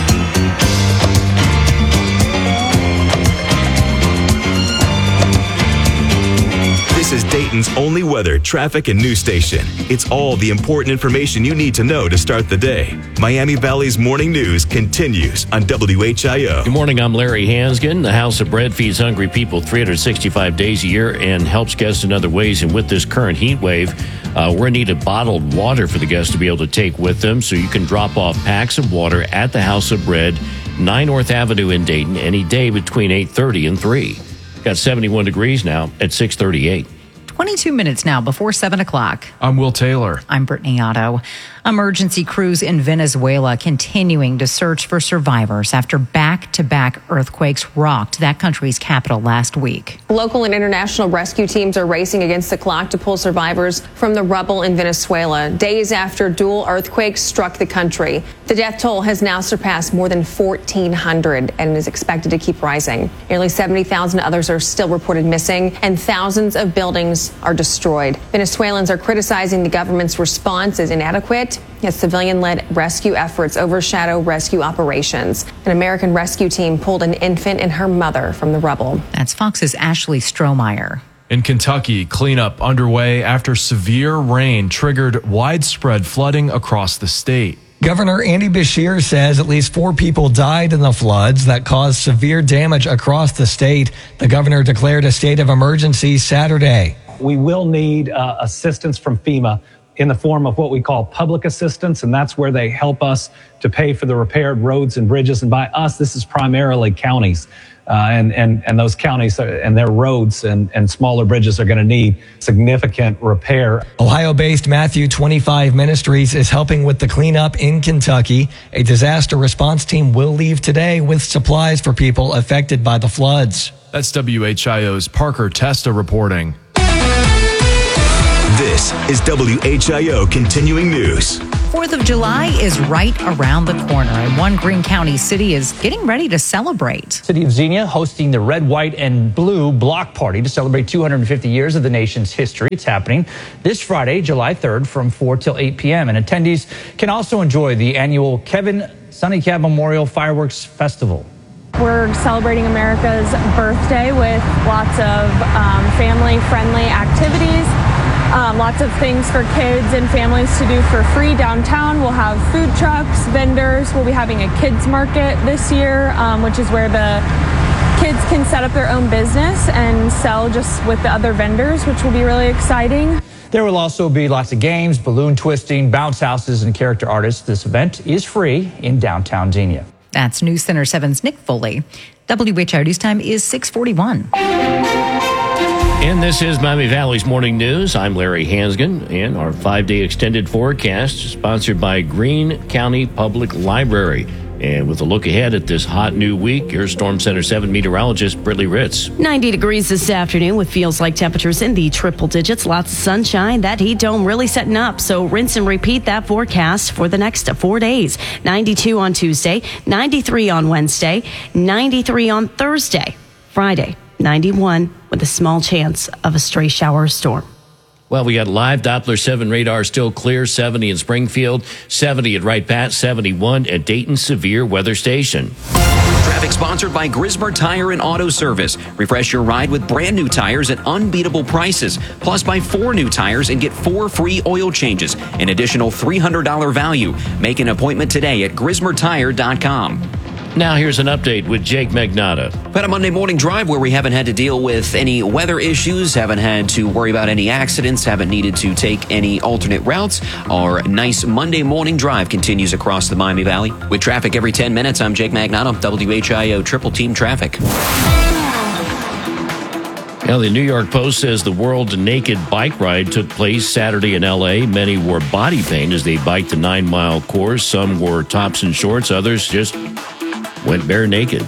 [SPEAKER 2] This is Dayton's only weather, traffic, and news station. It's all the important information you need to know to start the day. Miami Valley's Morning News continues on W H I O.
[SPEAKER 1] Good morning, I'm Larry Hansgen. The House of Bread feeds hungry people three hundred sixty-five days a year and helps guests in other ways. And with this current heat wave, uh, we're in need of bottled water for the guests to be able to take with them. So you can drop off packs of water at the House of Bread, nine North Avenue in Dayton, any day between eight thirty and three. Got seventy-one degrees now at six thirty-eight.
[SPEAKER 11] twenty-two minutes now before seven o'clock.
[SPEAKER 12] I'm Will Taylor.
[SPEAKER 11] I'm Brittany Otto. Emergency crews in Venezuela continuing to search for survivors after back-to-back earthquakes rocked that country's capital last week.
[SPEAKER 22] Local and international rescue teams are racing against the clock to pull survivors from the rubble in Venezuela, days after dual earthquakes struck the country. The death toll has now surpassed more than fourteen hundred and is expected to keep rising. Nearly seventy thousand others are still reported missing, and thousands of buildings are destroyed. Venezuelans are criticizing the government's response as inadequate, as civilian-led rescue efforts overshadow rescue operations. An American rescue team pulled an infant and her mother from the rubble.
[SPEAKER 11] That's Fox's Ashley Strohmeyer.
[SPEAKER 12] In Kentucky, cleanup underway after severe rain triggered widespread flooding across the state.
[SPEAKER 23] Governor Andy Beshear says at least four people died in the floods that caused severe damage across the state. The governor declared a state of emergency Saturday.
[SPEAKER 16] We will need uh, assistance from FEMA in the form of what we call public assistance, and that's where they help us to pay for the repaired roads and bridges. And by us, this is primarily counties.
[SPEAKER 3] Uh, and, and, and those counties and their roads and, and smaller bridges are going to need significant repair.
[SPEAKER 23] Ohio-based Matthew twenty-five Ministries is helping with the cleanup in Kentucky. A disaster response team will leave today with supplies for people affected by the floods.
[SPEAKER 12] That's W H I O's Parker Testa reporting.
[SPEAKER 2] This is W H I O Continuing News.
[SPEAKER 11] fourth of July is right around the corner, and one Greene County city is getting ready to celebrate.
[SPEAKER 7] City of Xenia hosting the Red, White, and Blue Block Party to celebrate two hundred fifty years of the nation's history. It's happening this Friday, July third, from four till eight p.m. And attendees can also enjoy the annual Kevin Sunnycab Memorial Fireworks Festival.
[SPEAKER 6] We're celebrating America's birthday with lots of um, family-friendly activities. Um, lots of things for kids and families to do for free downtown. We'll have food trucks, vendors. We'll be having a kids market this year, um, which is where the kids can set up their own business and sell just with the other vendors, which will be really exciting.
[SPEAKER 7] There will also be lots of games, balloon twisting, bounce houses, and character artists. This event is free in downtown Xenia.
[SPEAKER 11] That's News Center seven's Nick Foley. W H I O News Time is six forty-one.
[SPEAKER 1] And this is Miami Valley's Morning News. I'm Larry Hansgen, and our five-day extended forecast is sponsored by Greene County Public Library. And with a look ahead at this hot new week, here's Storm Center seven meteorologist Brittany Ritz.
[SPEAKER 4] ninety degrees this afternoon with feels like temperatures in the triple digits. Lots of sunshine. That heat dome really setting up. So rinse and repeat that forecast for the next four days. ninety-two on Tuesday, ninety-three on Wednesday, ninety-three on Thursday, Friday, ninety-one with a small chance of a stray shower or storm.
[SPEAKER 1] Well, we got live Doppler seven radar still clear, seventy in Springfield, seventy at Wright Pat, seventy-one at Dayton Severe Weather Station.
[SPEAKER 10] Traffic sponsored by Grismer Tire and Auto Service. Refresh your ride with brand new tires at unbeatable prices. Plus, buy four new tires and get four free oil changes. An additional three hundred dollars value. Make an appointment today at grismer tire dot com.
[SPEAKER 1] Now here's an update with Jake Magnotta.
[SPEAKER 10] Had a Monday morning drive where we haven't had to deal with any weather issues, haven't had to worry about any accidents, haven't needed to take any alternate routes. Our nice Monday morning drive continues across the Miami Valley. With traffic every ten minutes, I'm Jake Magnotta, W H I O Triple Team Traffic.
[SPEAKER 1] Now, the New York Post says the World Naked Bike Ride took place Saturday in L A. Many wore body paint as they biked the nine-mile course. Some wore tops and shorts. Others just went bare naked.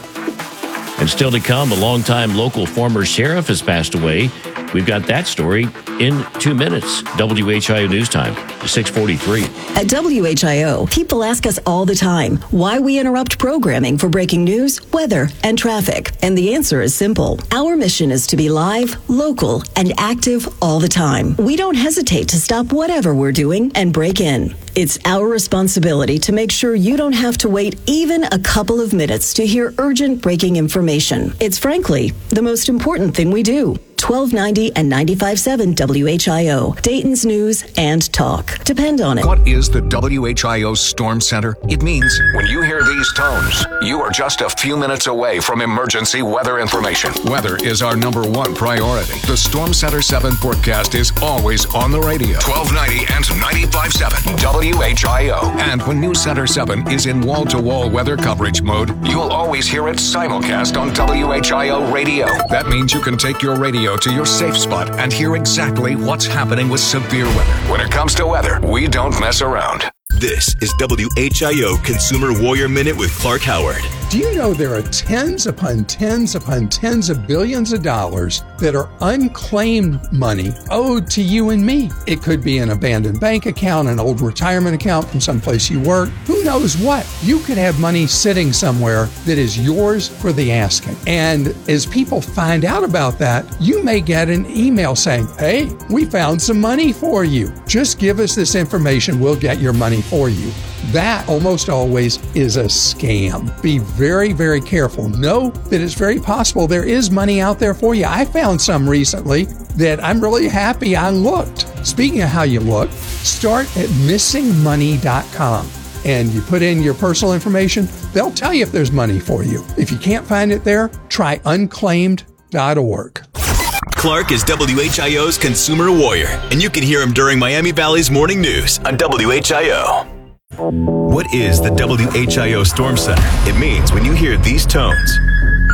[SPEAKER 1] And still to come, a longtime local former sheriff has passed away. We've got that story in two minutes. W H I O News Time, six forty-three.
[SPEAKER 8] At W H I O, people ask us all the time why we interrupt programming for breaking news, weather, and traffic. And the answer is simple. Our mission is to be live, local, and active all the time. We don't hesitate to stop whatever we're doing and break in. It's our responsibility to make sure you don't have to wait even a couple of minutes to hear urgent breaking information. It's frankly the most important thing we do. twelve ninety and ninety-five point seven W H I O, Dayton's News and Talk. Depend on it.
[SPEAKER 24] What is the W H I O Storm Center? It means when you hear these tones, you are just a few minutes away from emergency weather information. Weather is our number one priority. The Storm Center seven forecast is always on the radio. twelve ninety and ninety-five point seven W H I O. And when News Center seven is in wall-to-wall weather coverage mode, you'll always hear it simulcast on W H I O radio. That means you can take your radio to your safe spot and hear exactly what's happening with severe weather. When it comes to weather, we don't mess around.
[SPEAKER 2] This is W H I O Consumer Warrior Minute with Clark Howard.
[SPEAKER 5] Do you know there are tens upon tens upon tens of billions of dollars that are unclaimed money owed to you and me? It could be an abandoned bank account, an old retirement account from someplace you work. Who knows what? You could have money sitting somewhere that is yours for the asking. And as people find out about that, you may get an email saying, hey, we found some money for you. Just give us this information. We'll get your money for you. That almost always is a scam. Be very, very careful. Know that it's very possible there is money out there for you. I found some recently that I'm really happy I looked. Speaking of how you look, start at missing money dot com and you put in your personal information. They'll tell you if there's money for you. If you can't find it there, try unclaimed dot org.
[SPEAKER 2] Clark is W H I O's Consumer Warrior, and you can hear him during Miami Valley's Morning News on W H I O. What is the W H I O Storm Center? It means when you hear these tones,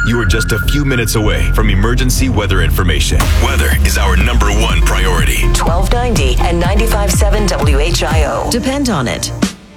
[SPEAKER 2] you are just a few minutes away from emergency weather information. Weather is our number one priority.
[SPEAKER 8] twelve ninety and ninety-five point seven W H I O. Depend on it.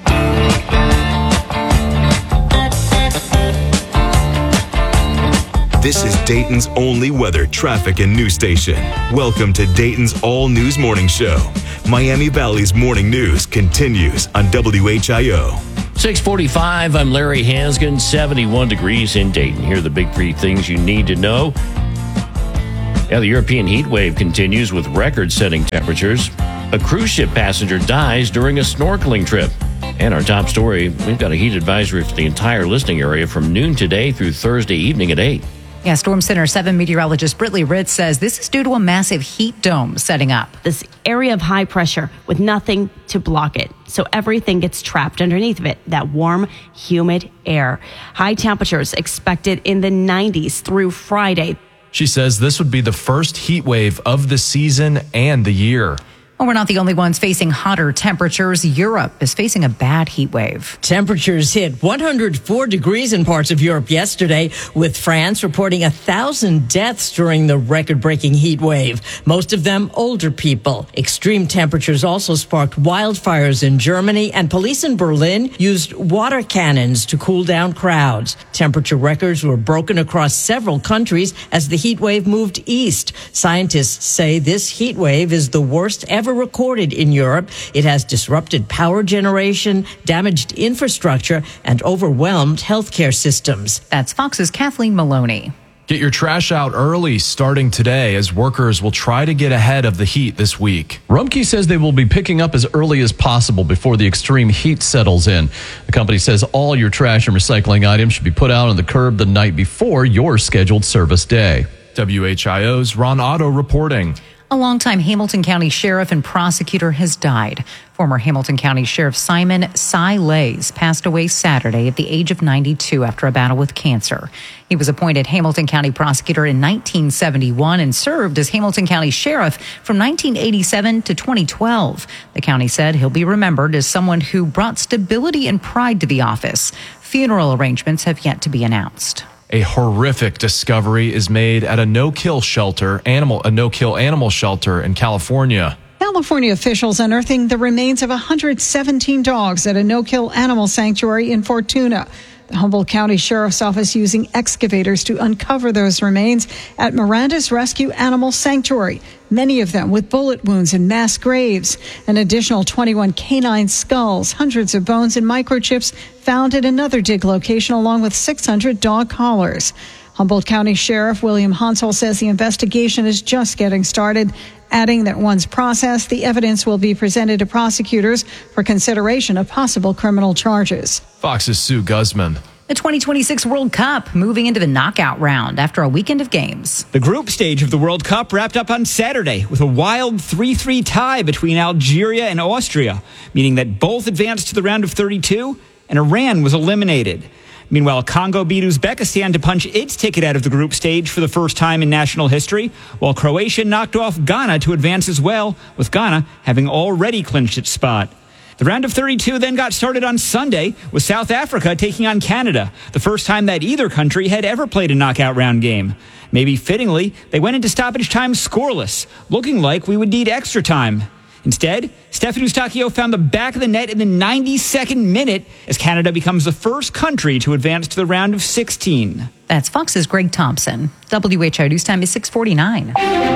[SPEAKER 2] This is Dayton's only weather, traffic, and news station. Welcome to Dayton's All News Morning Show. Miami Valley's morning news continues on W H I O.
[SPEAKER 1] six forty-five, I'm Larry Hansgen, seventy-one degrees in Dayton. Here are the big three things you need to know. Yeah, the European heat wave continues with record-setting temperatures. A cruise ship passenger dies during a snorkeling trip. And our top story, we've got a heat advisory for the entire listening area from noon today through Thursday evening at eight.
[SPEAKER 11] Yeah, Storm Center seven meteorologist Britley Ritz says this is due to a massive heat dome setting up.
[SPEAKER 4] This area of high pressure with nothing to block it. So everything gets trapped underneath of it, that warm, humid air. High temperatures expected in the nineties through Friday.
[SPEAKER 12] She says this would be the first heat wave of the season and the year.
[SPEAKER 11] Well, we're not the only ones facing hotter temperatures. Europe is facing a bad heat wave.
[SPEAKER 9] Temperatures hit one hundred four degrees in parts of Europe yesterday, with France reporting a thousand deaths during the record-breaking heat wave, most of them older people. Extreme temperatures also sparked wildfires in Germany, and police in Berlin used water cannons to cool down crowds. Temperature records were broken across several countries as the heat wave moved east. Scientists say this heat wave is the worst ever recorded in Europe. It has disrupted power generation, damaged infrastructure, and overwhelmed healthcare systems.
[SPEAKER 11] That's Fox's Kathleen Maloney.
[SPEAKER 12] Get your trash out early starting today as workers will try to get ahead of the heat this week.
[SPEAKER 13] Rumpke says they will be picking up as early as possible before the extreme heat settles in. The company says all your trash and recycling items should be put out on the curb the night before your scheduled service day.
[SPEAKER 12] W H I O's Ron Otto reporting.
[SPEAKER 11] A longtime Hamilton County sheriff and prosecutor has died. Former Hamilton County Sheriff Simon Cy Lays passed away Saturday at the age of ninety-two after a battle with cancer. He was appointed Hamilton County prosecutor in nineteen seventy-one and served as Hamilton County Sheriff from nineteen eighty-seven to twenty twelve. The county said he'll be remembered as someone who brought stability and pride to the office. Funeral arrangements have yet to be announced.
[SPEAKER 12] A horrific discovery is made at a no-kill shelter, animal, a no-kill animal shelter in California.
[SPEAKER 14] California officials unearthing the remains of one hundred seventeen dogs at a no-kill animal sanctuary in Fortuna. The Humboldt County Sheriff's Office using excavators to uncover those remains at Miranda's Rescue Animal Sanctuary, many of them with bullet wounds and mass graves. An additional twenty-one canine skulls, hundreds of bones and microchips found at another dig location, along with six hundred dog collars. Humboldt County Sheriff William Hansel says the investigation is just getting started, adding that once processed, the evidence will be presented to prosecutors for consideration of possible criminal charges.
[SPEAKER 12] Fox's Sue Guzman.
[SPEAKER 11] The twenty twenty-six World Cup moving into the knockout round after a weekend of games.
[SPEAKER 15] The group stage of the World Cup wrapped up on Saturday with a wild three three tie between Algeria and Austria, meaning that both advanced to the round of thirty-two and Iran was eliminated. Meanwhile, Congo beat Uzbekistan to punch its ticket out of the group stage for the first time in national history, while Croatia knocked off Ghana to advance as well, with Ghana having already clinched its spot. The round of thirty-two then got started on Sunday, with South Africa taking on Canada, the first time that either country had ever played a knockout round game. Maybe fittingly, they went into stoppage time scoreless, looking like we would need extra time. Instead, Stephen Eustachio found the back of the net in the ninety-second minute as Canada becomes the first country to advance to the round of sixteen.
[SPEAKER 11] That's Fox's Greg Thompson. W H I News time is six forty-nine.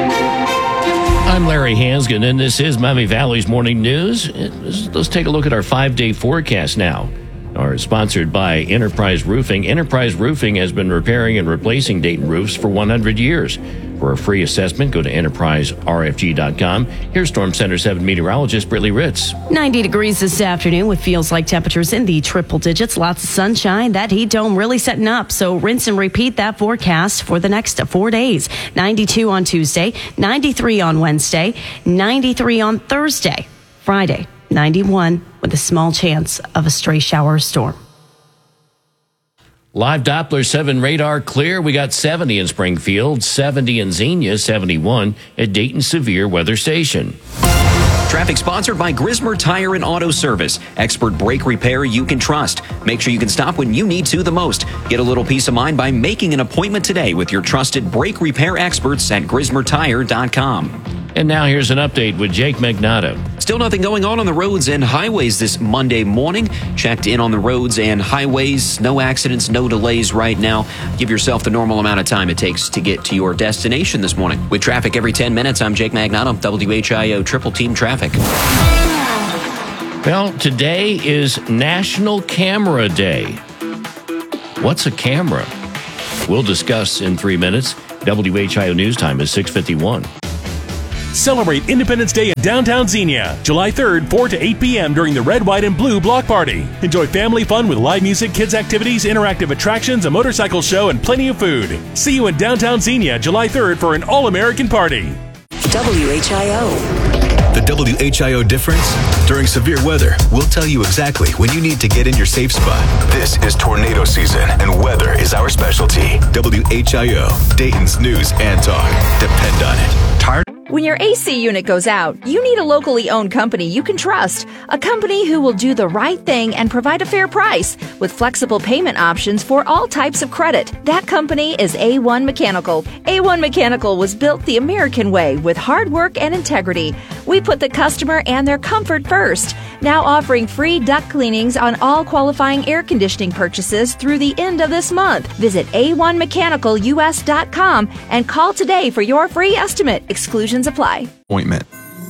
[SPEAKER 1] I'm Larry Hansgen, and this is Miami Valley's Morning News. Let's take a look at our five-day forecast now. Are sponsored by Enterprise Roofing. Enterprise Roofing has been repairing and replacing Dayton roofs for one hundred years. For a free assessment, go to enterprise r f g dot com. Here's Storm Center seven meteorologist Britley Ritz.
[SPEAKER 4] ninety degrees this afternoon with feels like temperatures in the triple digits. Lots of sunshine. That heat dome really setting up. So rinse and repeat that forecast for the next four days. ninety-two on Tuesday, ninety-three on Wednesday, ninety-three on Thursday. Friday, ninety-one with a small chance of a stray shower or storm.
[SPEAKER 1] Live Doppler seven radar clear. We got seventy in Springfield, seventy in Xenia, seventy-one at Dayton Severe Weather Station.
[SPEAKER 10] Traffic sponsored by Grismer Tire and Auto Service. Expert brake repair you can trust. Make sure you can stop when you need to the most. Get a little peace of mind by making an appointment today with your trusted brake repair experts at grismer tire dot com.
[SPEAKER 1] And now here's an update with Jake Magnato.
[SPEAKER 10] Still nothing going on on the roads and highways this Monday morning. Checked in on the roads and highways. No accidents, no delays right now. Give yourself the normal amount of time it takes to get to your destination this morning. With traffic every ten minutes, I'm Jake Magnato, W H I O Triple Team Traffic.
[SPEAKER 1] Well, today is National Camera Day. What's a camera? We'll discuss in three minutes. W H I O News Time is six fifty-one.
[SPEAKER 21] Celebrate Independence Day in downtown Xenia, July third, four to eight p.m. during the Red, White, and Blue Block Party. Enjoy family fun with live music, kids' activities, interactive attractions, a motorcycle show, and plenty of food. See you in downtown Xenia, July third for an all-American party.
[SPEAKER 17] W H I O.
[SPEAKER 2] The W H I O difference? During severe weather, we'll tell you exactly when you need to get in your safe spot. This is tornado season, and weather is our specialty. W H I O, Dayton's news and talk. Depend on it.
[SPEAKER 18] Tired? When your A C unit goes out, you need a locally owned company you can trust. A company who will do the right thing and provide a fair price with flexible payment options for all types of credit. That company is A one Mechanical. A one Mechanical was built the American way with hard work and integrity. We put the customer and their comfort first. Now offering free duct cleanings on all qualifying air conditioning purchases through the end of this month. Visit A one mechanical U S dot com and call today for your free estimate. Exclusions apply.
[SPEAKER 19] Appointment.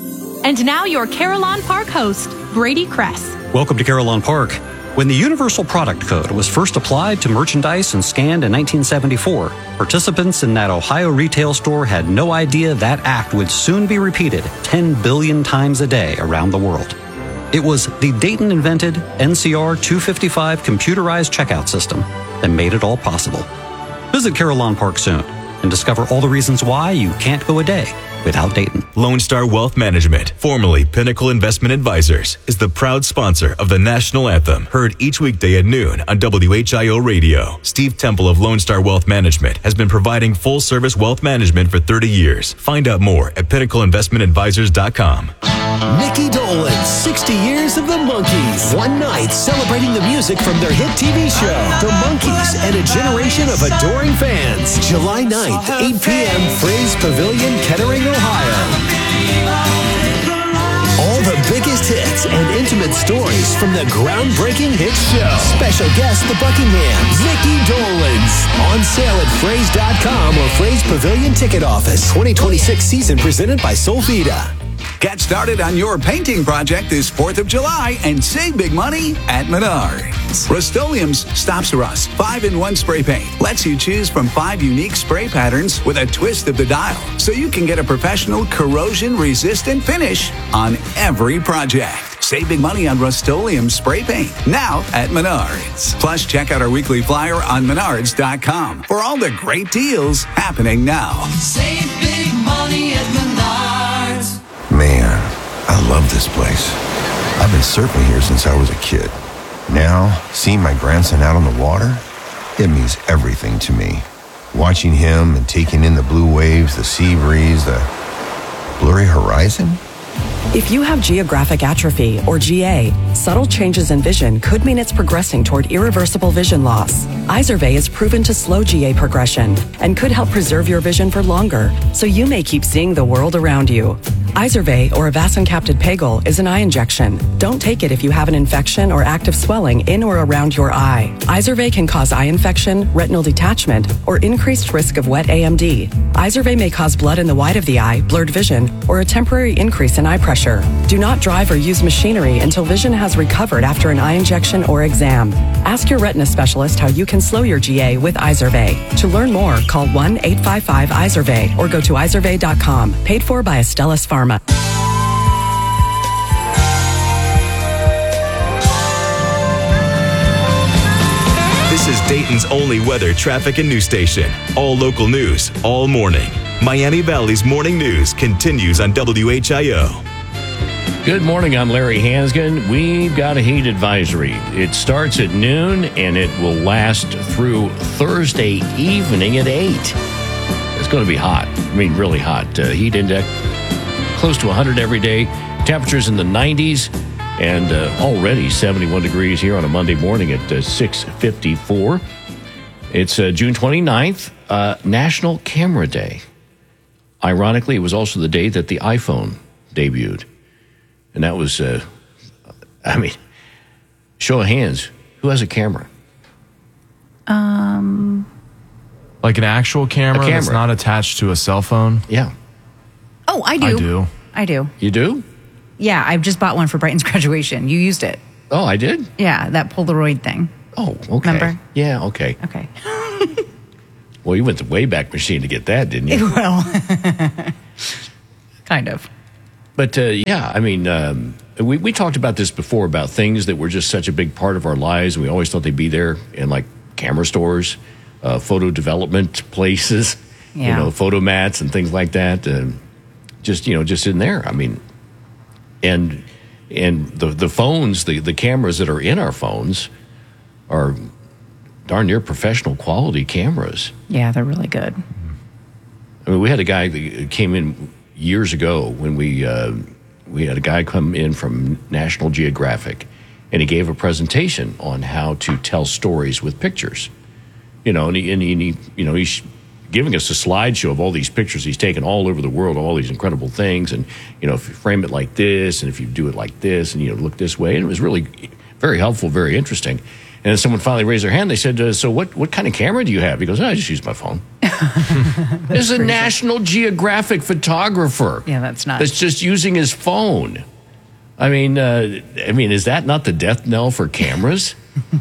[SPEAKER 20] And now your Carillon Park host, Brady Kress.
[SPEAKER 25] Welcome to Carillon Park. When the Universal Product Code was first applied to merchandise and scanned in nineteen seventy-four, participants in that Ohio retail store had no idea that act would soon be repeated ten billion times a day around the world. It was the Dayton-invented N C R two fifty-five computerized checkout system that made it all possible. Visit Carillon Park soon and discover all the reasons why you can't go a day without Dayton.
[SPEAKER 2] Lone Star Wealth Management, formerly Pinnacle Investment Advisors, is the proud sponsor of the National Anthem, heard each weekday at noon on W H I O Radio. Steve Temple of Lone Star Wealth Management has been providing full-service wealth management for thirty years. Find out more at pinnacle investment advisors dot com.
[SPEAKER 26] Mickey Dolenz, sixty years of the Monkees. One night celebrating the music from their hit T V show, The Monkees, and a generation of adoring fans. July ninth, eight p.m., Fraze Pavilion, Kettering, Ohio. All the biggest hits and intimate stories from the groundbreaking hit show. Special guest, the Buckinghams, Mickey Dolenz. On sale at fraze dot com or Fraze Pavilion Ticket Office. twenty twenty-six season presented by Solvita.
[SPEAKER 27] Get started on your painting project this fourth of July and save big money at Menards. Rust-Oleum's Stops Rust five in one spray paint lets you choose from five unique spray patterns with a twist of the dial, so you can get a professional corrosion-resistant finish on every project. Save big money on Rust-Oleum spray paint now at Menards. Plus, check out our weekly flyer on menards dot com for all the great deals happening now.
[SPEAKER 28] Save big money at Menards.
[SPEAKER 29] Man, I love this place. I've been surfing here since I was a kid. Now, seeing my grandson out on the water, it means everything to me. Watching him and taking in the blue waves, the sea breeze, the blurry horizon.
[SPEAKER 30] If you have geographic atrophy, or G A, subtle changes in vision could mean it's progressing toward irreversible vision loss. Izervay is proven to slow G A progression and could help preserve your vision for longer, so you may keep seeing the world around you. Izervay, or avacincaptad pegol, is an eye injection. Don't take it if you have an infection or active swelling in or around your eye. Izervay can cause eye infection, retinal detachment, or increased risk of wet A M D. Izervay may cause blood in the white of the eye, blurred vision, or a temporary increase in eye pressure. Do not drive or use machinery until vision has recovered after an eye injection or exam. Ask your retina specialist how you can slow your G A with Izervay. To learn more, call one eight five five Izervay or go to izervay dot com. Paid for by Astellas Pharma.
[SPEAKER 2] This is Dayton's only weather, traffic, and news station. All local news, all morning. Miami Valley's morning news continues on W H I O.
[SPEAKER 1] Good morning, I'm Larry Hansgen. We've got a heat advisory. It starts at noon and it will last through Thursday evening at eight. It's going to be hot. I mean, really hot. Uh, heat index close to one hundred every day. Temperatures in the nineties and uh, already seventy-one degrees here on a Monday morning at uh, six fifty-four. It's uh, June twenty-ninth, uh, National Camera Day. Ironically, it was also the day that the iPhone debuted. And that was, uh, I mean, show of hands, who has a camera?
[SPEAKER 11] Um,
[SPEAKER 12] Like an actual camera,
[SPEAKER 1] A camera.
[SPEAKER 12] that's not attached to a cell phone?
[SPEAKER 1] Yeah.
[SPEAKER 11] Oh, I do.
[SPEAKER 12] I do.
[SPEAKER 11] I do.
[SPEAKER 1] You do?
[SPEAKER 11] Yeah, I just bought one for Brighton's graduation. You used it.
[SPEAKER 1] Oh, I did?
[SPEAKER 11] Yeah, that Polaroid thing.
[SPEAKER 1] Oh, okay.
[SPEAKER 11] Remember?
[SPEAKER 1] Yeah, okay.
[SPEAKER 11] Okay.
[SPEAKER 1] Well, you went to Wayback Machine to get that, didn't you?
[SPEAKER 11] Well, kind of.
[SPEAKER 1] But, uh, yeah, I mean, um, we, we talked about this before, about things that were just such a big part of our lives. We always thought they'd be there in, like, camera stores, uh, photo development places,
[SPEAKER 11] Yeah.
[SPEAKER 1] you know, photo mats and things like that. Uh, just, you know, just in there. I mean, and and the, the phones, the, the cameras that are in our phones are darn near professional quality cameras.
[SPEAKER 11] Yeah, they're really good.
[SPEAKER 1] I mean, we had a guy that came in years ago when we uh, we had a guy come in from National Geographic, and he gave a presentation on how to tell stories with pictures. You know, and he, and he, and he you know, he's giving us a slideshow of all these pictures he's taken all over the world, all these incredible things, and you know, if you frame it like this, and if you do it like this, and you know, look this way, and it was really very helpful, very interesting. And then someone finally raised their hand. They said, uh, so what, what kind of camera do you have? He goes, oh, I just use my phone. There's a National Geographic photographer.
[SPEAKER 11] Yeah, that's nuts.
[SPEAKER 1] That's just using his phone. I mean, uh, I mean, is that not the death knell for cameras?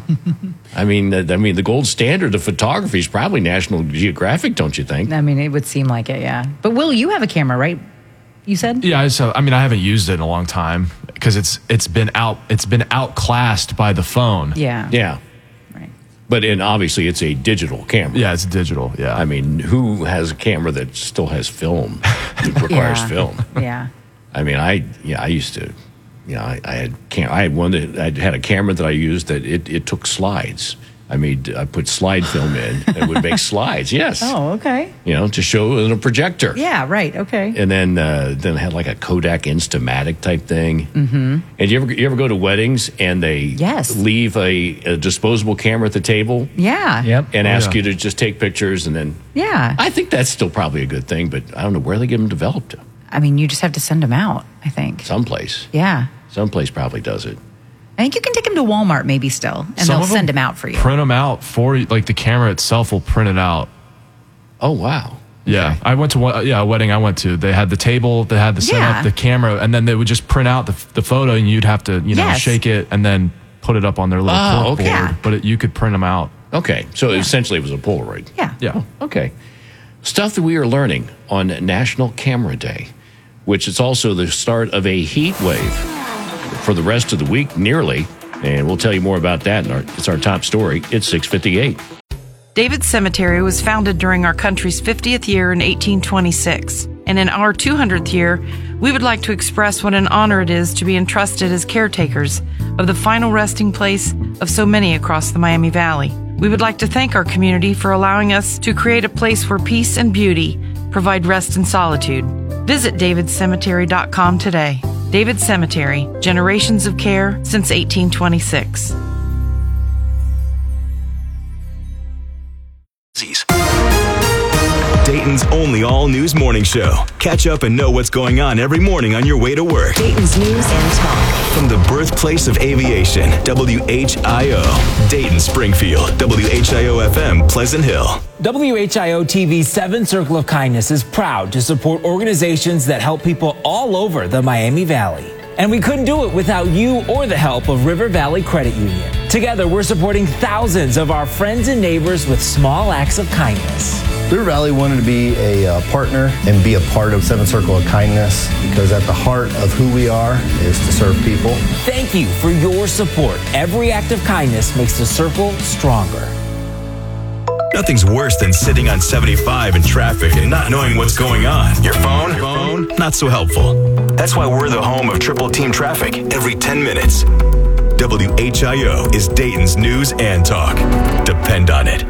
[SPEAKER 1] I mean, uh, I mean, the gold standard of photography is probably National Geographic, don't you think?
[SPEAKER 11] I mean, it would seem like it, yeah. But Will, you have a camera, right? You said?
[SPEAKER 12] Yeah, I, just, I mean, I haven't used it in a long time because it's it's been out it's been outclassed by the phone.
[SPEAKER 11] Yeah.
[SPEAKER 1] Yeah.
[SPEAKER 11] Right.
[SPEAKER 1] But and obviously, it's a digital camera.
[SPEAKER 12] Yeah, it's digital. Yeah.
[SPEAKER 1] I mean, who has a camera that still has film? It requires
[SPEAKER 11] Yeah.
[SPEAKER 1] film.
[SPEAKER 11] Yeah.
[SPEAKER 1] I mean, I yeah, I used to, you know, I, I had cam- I had one that I had a camera that I used that it, it took slides. I made I put slide film in and would make slides. Yes.
[SPEAKER 11] Oh, okay.
[SPEAKER 1] You know, to show in a projector.
[SPEAKER 11] Yeah, right. Okay.
[SPEAKER 1] And then uh, then had like a Kodak Instamatic type thing.
[SPEAKER 11] Mm-hmm.
[SPEAKER 1] And you ever you ever go to weddings and they
[SPEAKER 11] Yes.
[SPEAKER 1] leave a, a disposable camera at the table?
[SPEAKER 11] Yeah.
[SPEAKER 1] Yep. And
[SPEAKER 12] Oh,
[SPEAKER 1] ask
[SPEAKER 12] yeah.
[SPEAKER 1] you to just take pictures and then.
[SPEAKER 11] Yeah.
[SPEAKER 1] I think that's still probably a good thing, but I don't know where they get them developed.
[SPEAKER 11] I mean, you just have to send them out, I think.
[SPEAKER 1] Someplace.
[SPEAKER 11] Yeah.
[SPEAKER 1] Someplace probably does it.
[SPEAKER 11] I think you can take them to Walmart maybe still, and
[SPEAKER 12] Some
[SPEAKER 11] they'll
[SPEAKER 12] of
[SPEAKER 11] send them out for you.
[SPEAKER 12] Print them out for you. Like the camera itself will print it out.
[SPEAKER 1] Oh, wow.
[SPEAKER 12] Yeah, I went to one, yeah a wedding I went to. They had the table, they had the setup,
[SPEAKER 11] Yeah.
[SPEAKER 12] the camera, and then they would just print out the, the photo, and you'd have to you know
[SPEAKER 11] Yes.
[SPEAKER 12] shake it and then put it up on their little
[SPEAKER 1] Oh,
[SPEAKER 12] cork
[SPEAKER 1] okay.
[SPEAKER 12] board.
[SPEAKER 11] Yeah.
[SPEAKER 12] But it, you could print them out.
[SPEAKER 1] Okay. So essentially it was a Polaroid.
[SPEAKER 11] Yeah.
[SPEAKER 12] Yeah.
[SPEAKER 1] Okay. Stuff that we are learning on National Camera Day, which is also the start of a heat wave for the rest of the week, nearly. And we'll tell you more about that. In our, it's our top story. It's six fifty-eight.
[SPEAKER 3] David Cemetery was founded during our country's fiftieth year in eighteen twenty-six. And in our two hundredth year, we would like to express what an honor it is to be entrusted as caretakers of the final resting place of so many across the Miami Valley. We would like to thank our community for allowing us to create a place where peace and beauty provide rest and solitude. Visit david cemetery dot com today. David Cemetery, generations of care since eighteen twenty-six.
[SPEAKER 2] Dayton's only all-news morning show. Catch up and know what's going on every morning on your way to work.
[SPEAKER 17] Dayton's news and talk.
[SPEAKER 2] From the birthplace of aviation, W H I O, Dayton, Springfield, W H I O F M, Pleasant Hill.
[SPEAKER 5] W H I O T V's Seven Circle of Kindness is proud to support organizations that help people all over the Miami Valley. And we couldn't do it without you or the help of River Valley Credit Union. Together, we're supporting thousands of our friends and neighbors with small acts of kindness.
[SPEAKER 6] River Valley wanted to be a uh, partner and be a part of Seven Circle of Kindness because at the heart of who we are is to serve people.
[SPEAKER 5] Thank you for your support. Every act of kindness makes the circle stronger.
[SPEAKER 2] Nothing's worse than sitting on seventy-five in traffic and not knowing what's going on. Your phone? Phone? Not so helpful. That's why we're the home of Triple Team Traffic every ten minutes. W H I O is Dayton's news and talk. Depend on it.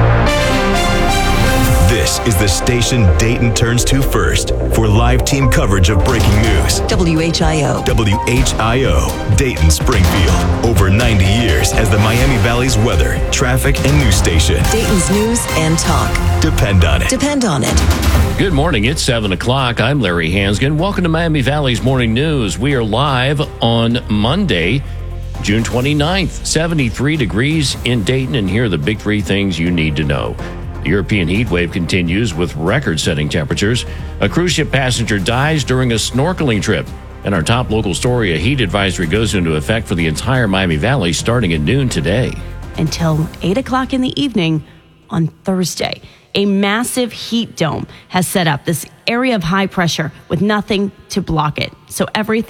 [SPEAKER 2] This is the station Dayton turns to first for live team coverage of breaking news.
[SPEAKER 17] W H I O.
[SPEAKER 2] W H I O, Dayton Springfield. Over ninety years as the Miami Valley's weather, traffic, and news station.
[SPEAKER 17] Dayton's news and talk.
[SPEAKER 2] Depend on it.
[SPEAKER 17] Depend on it.
[SPEAKER 1] Good morning. It's seven o'clock. I'm Larry Hansgen. Welcome to Miami Valley's Morning News. We are live on Monday, June twenty-ninth. seventy-three degrees in Dayton, and here are the big three things you need to know. The European heat wave continues with record-setting temperatures. A cruise ship passenger dies during a snorkeling trip. And our top local story, a heat advisory goes into effect for the entire Miami Valley starting at noon today.
[SPEAKER 4] Until eight o'clock in the evening on Thursday. A massive heat dome has set up this area of high pressure with nothing to block it. So everything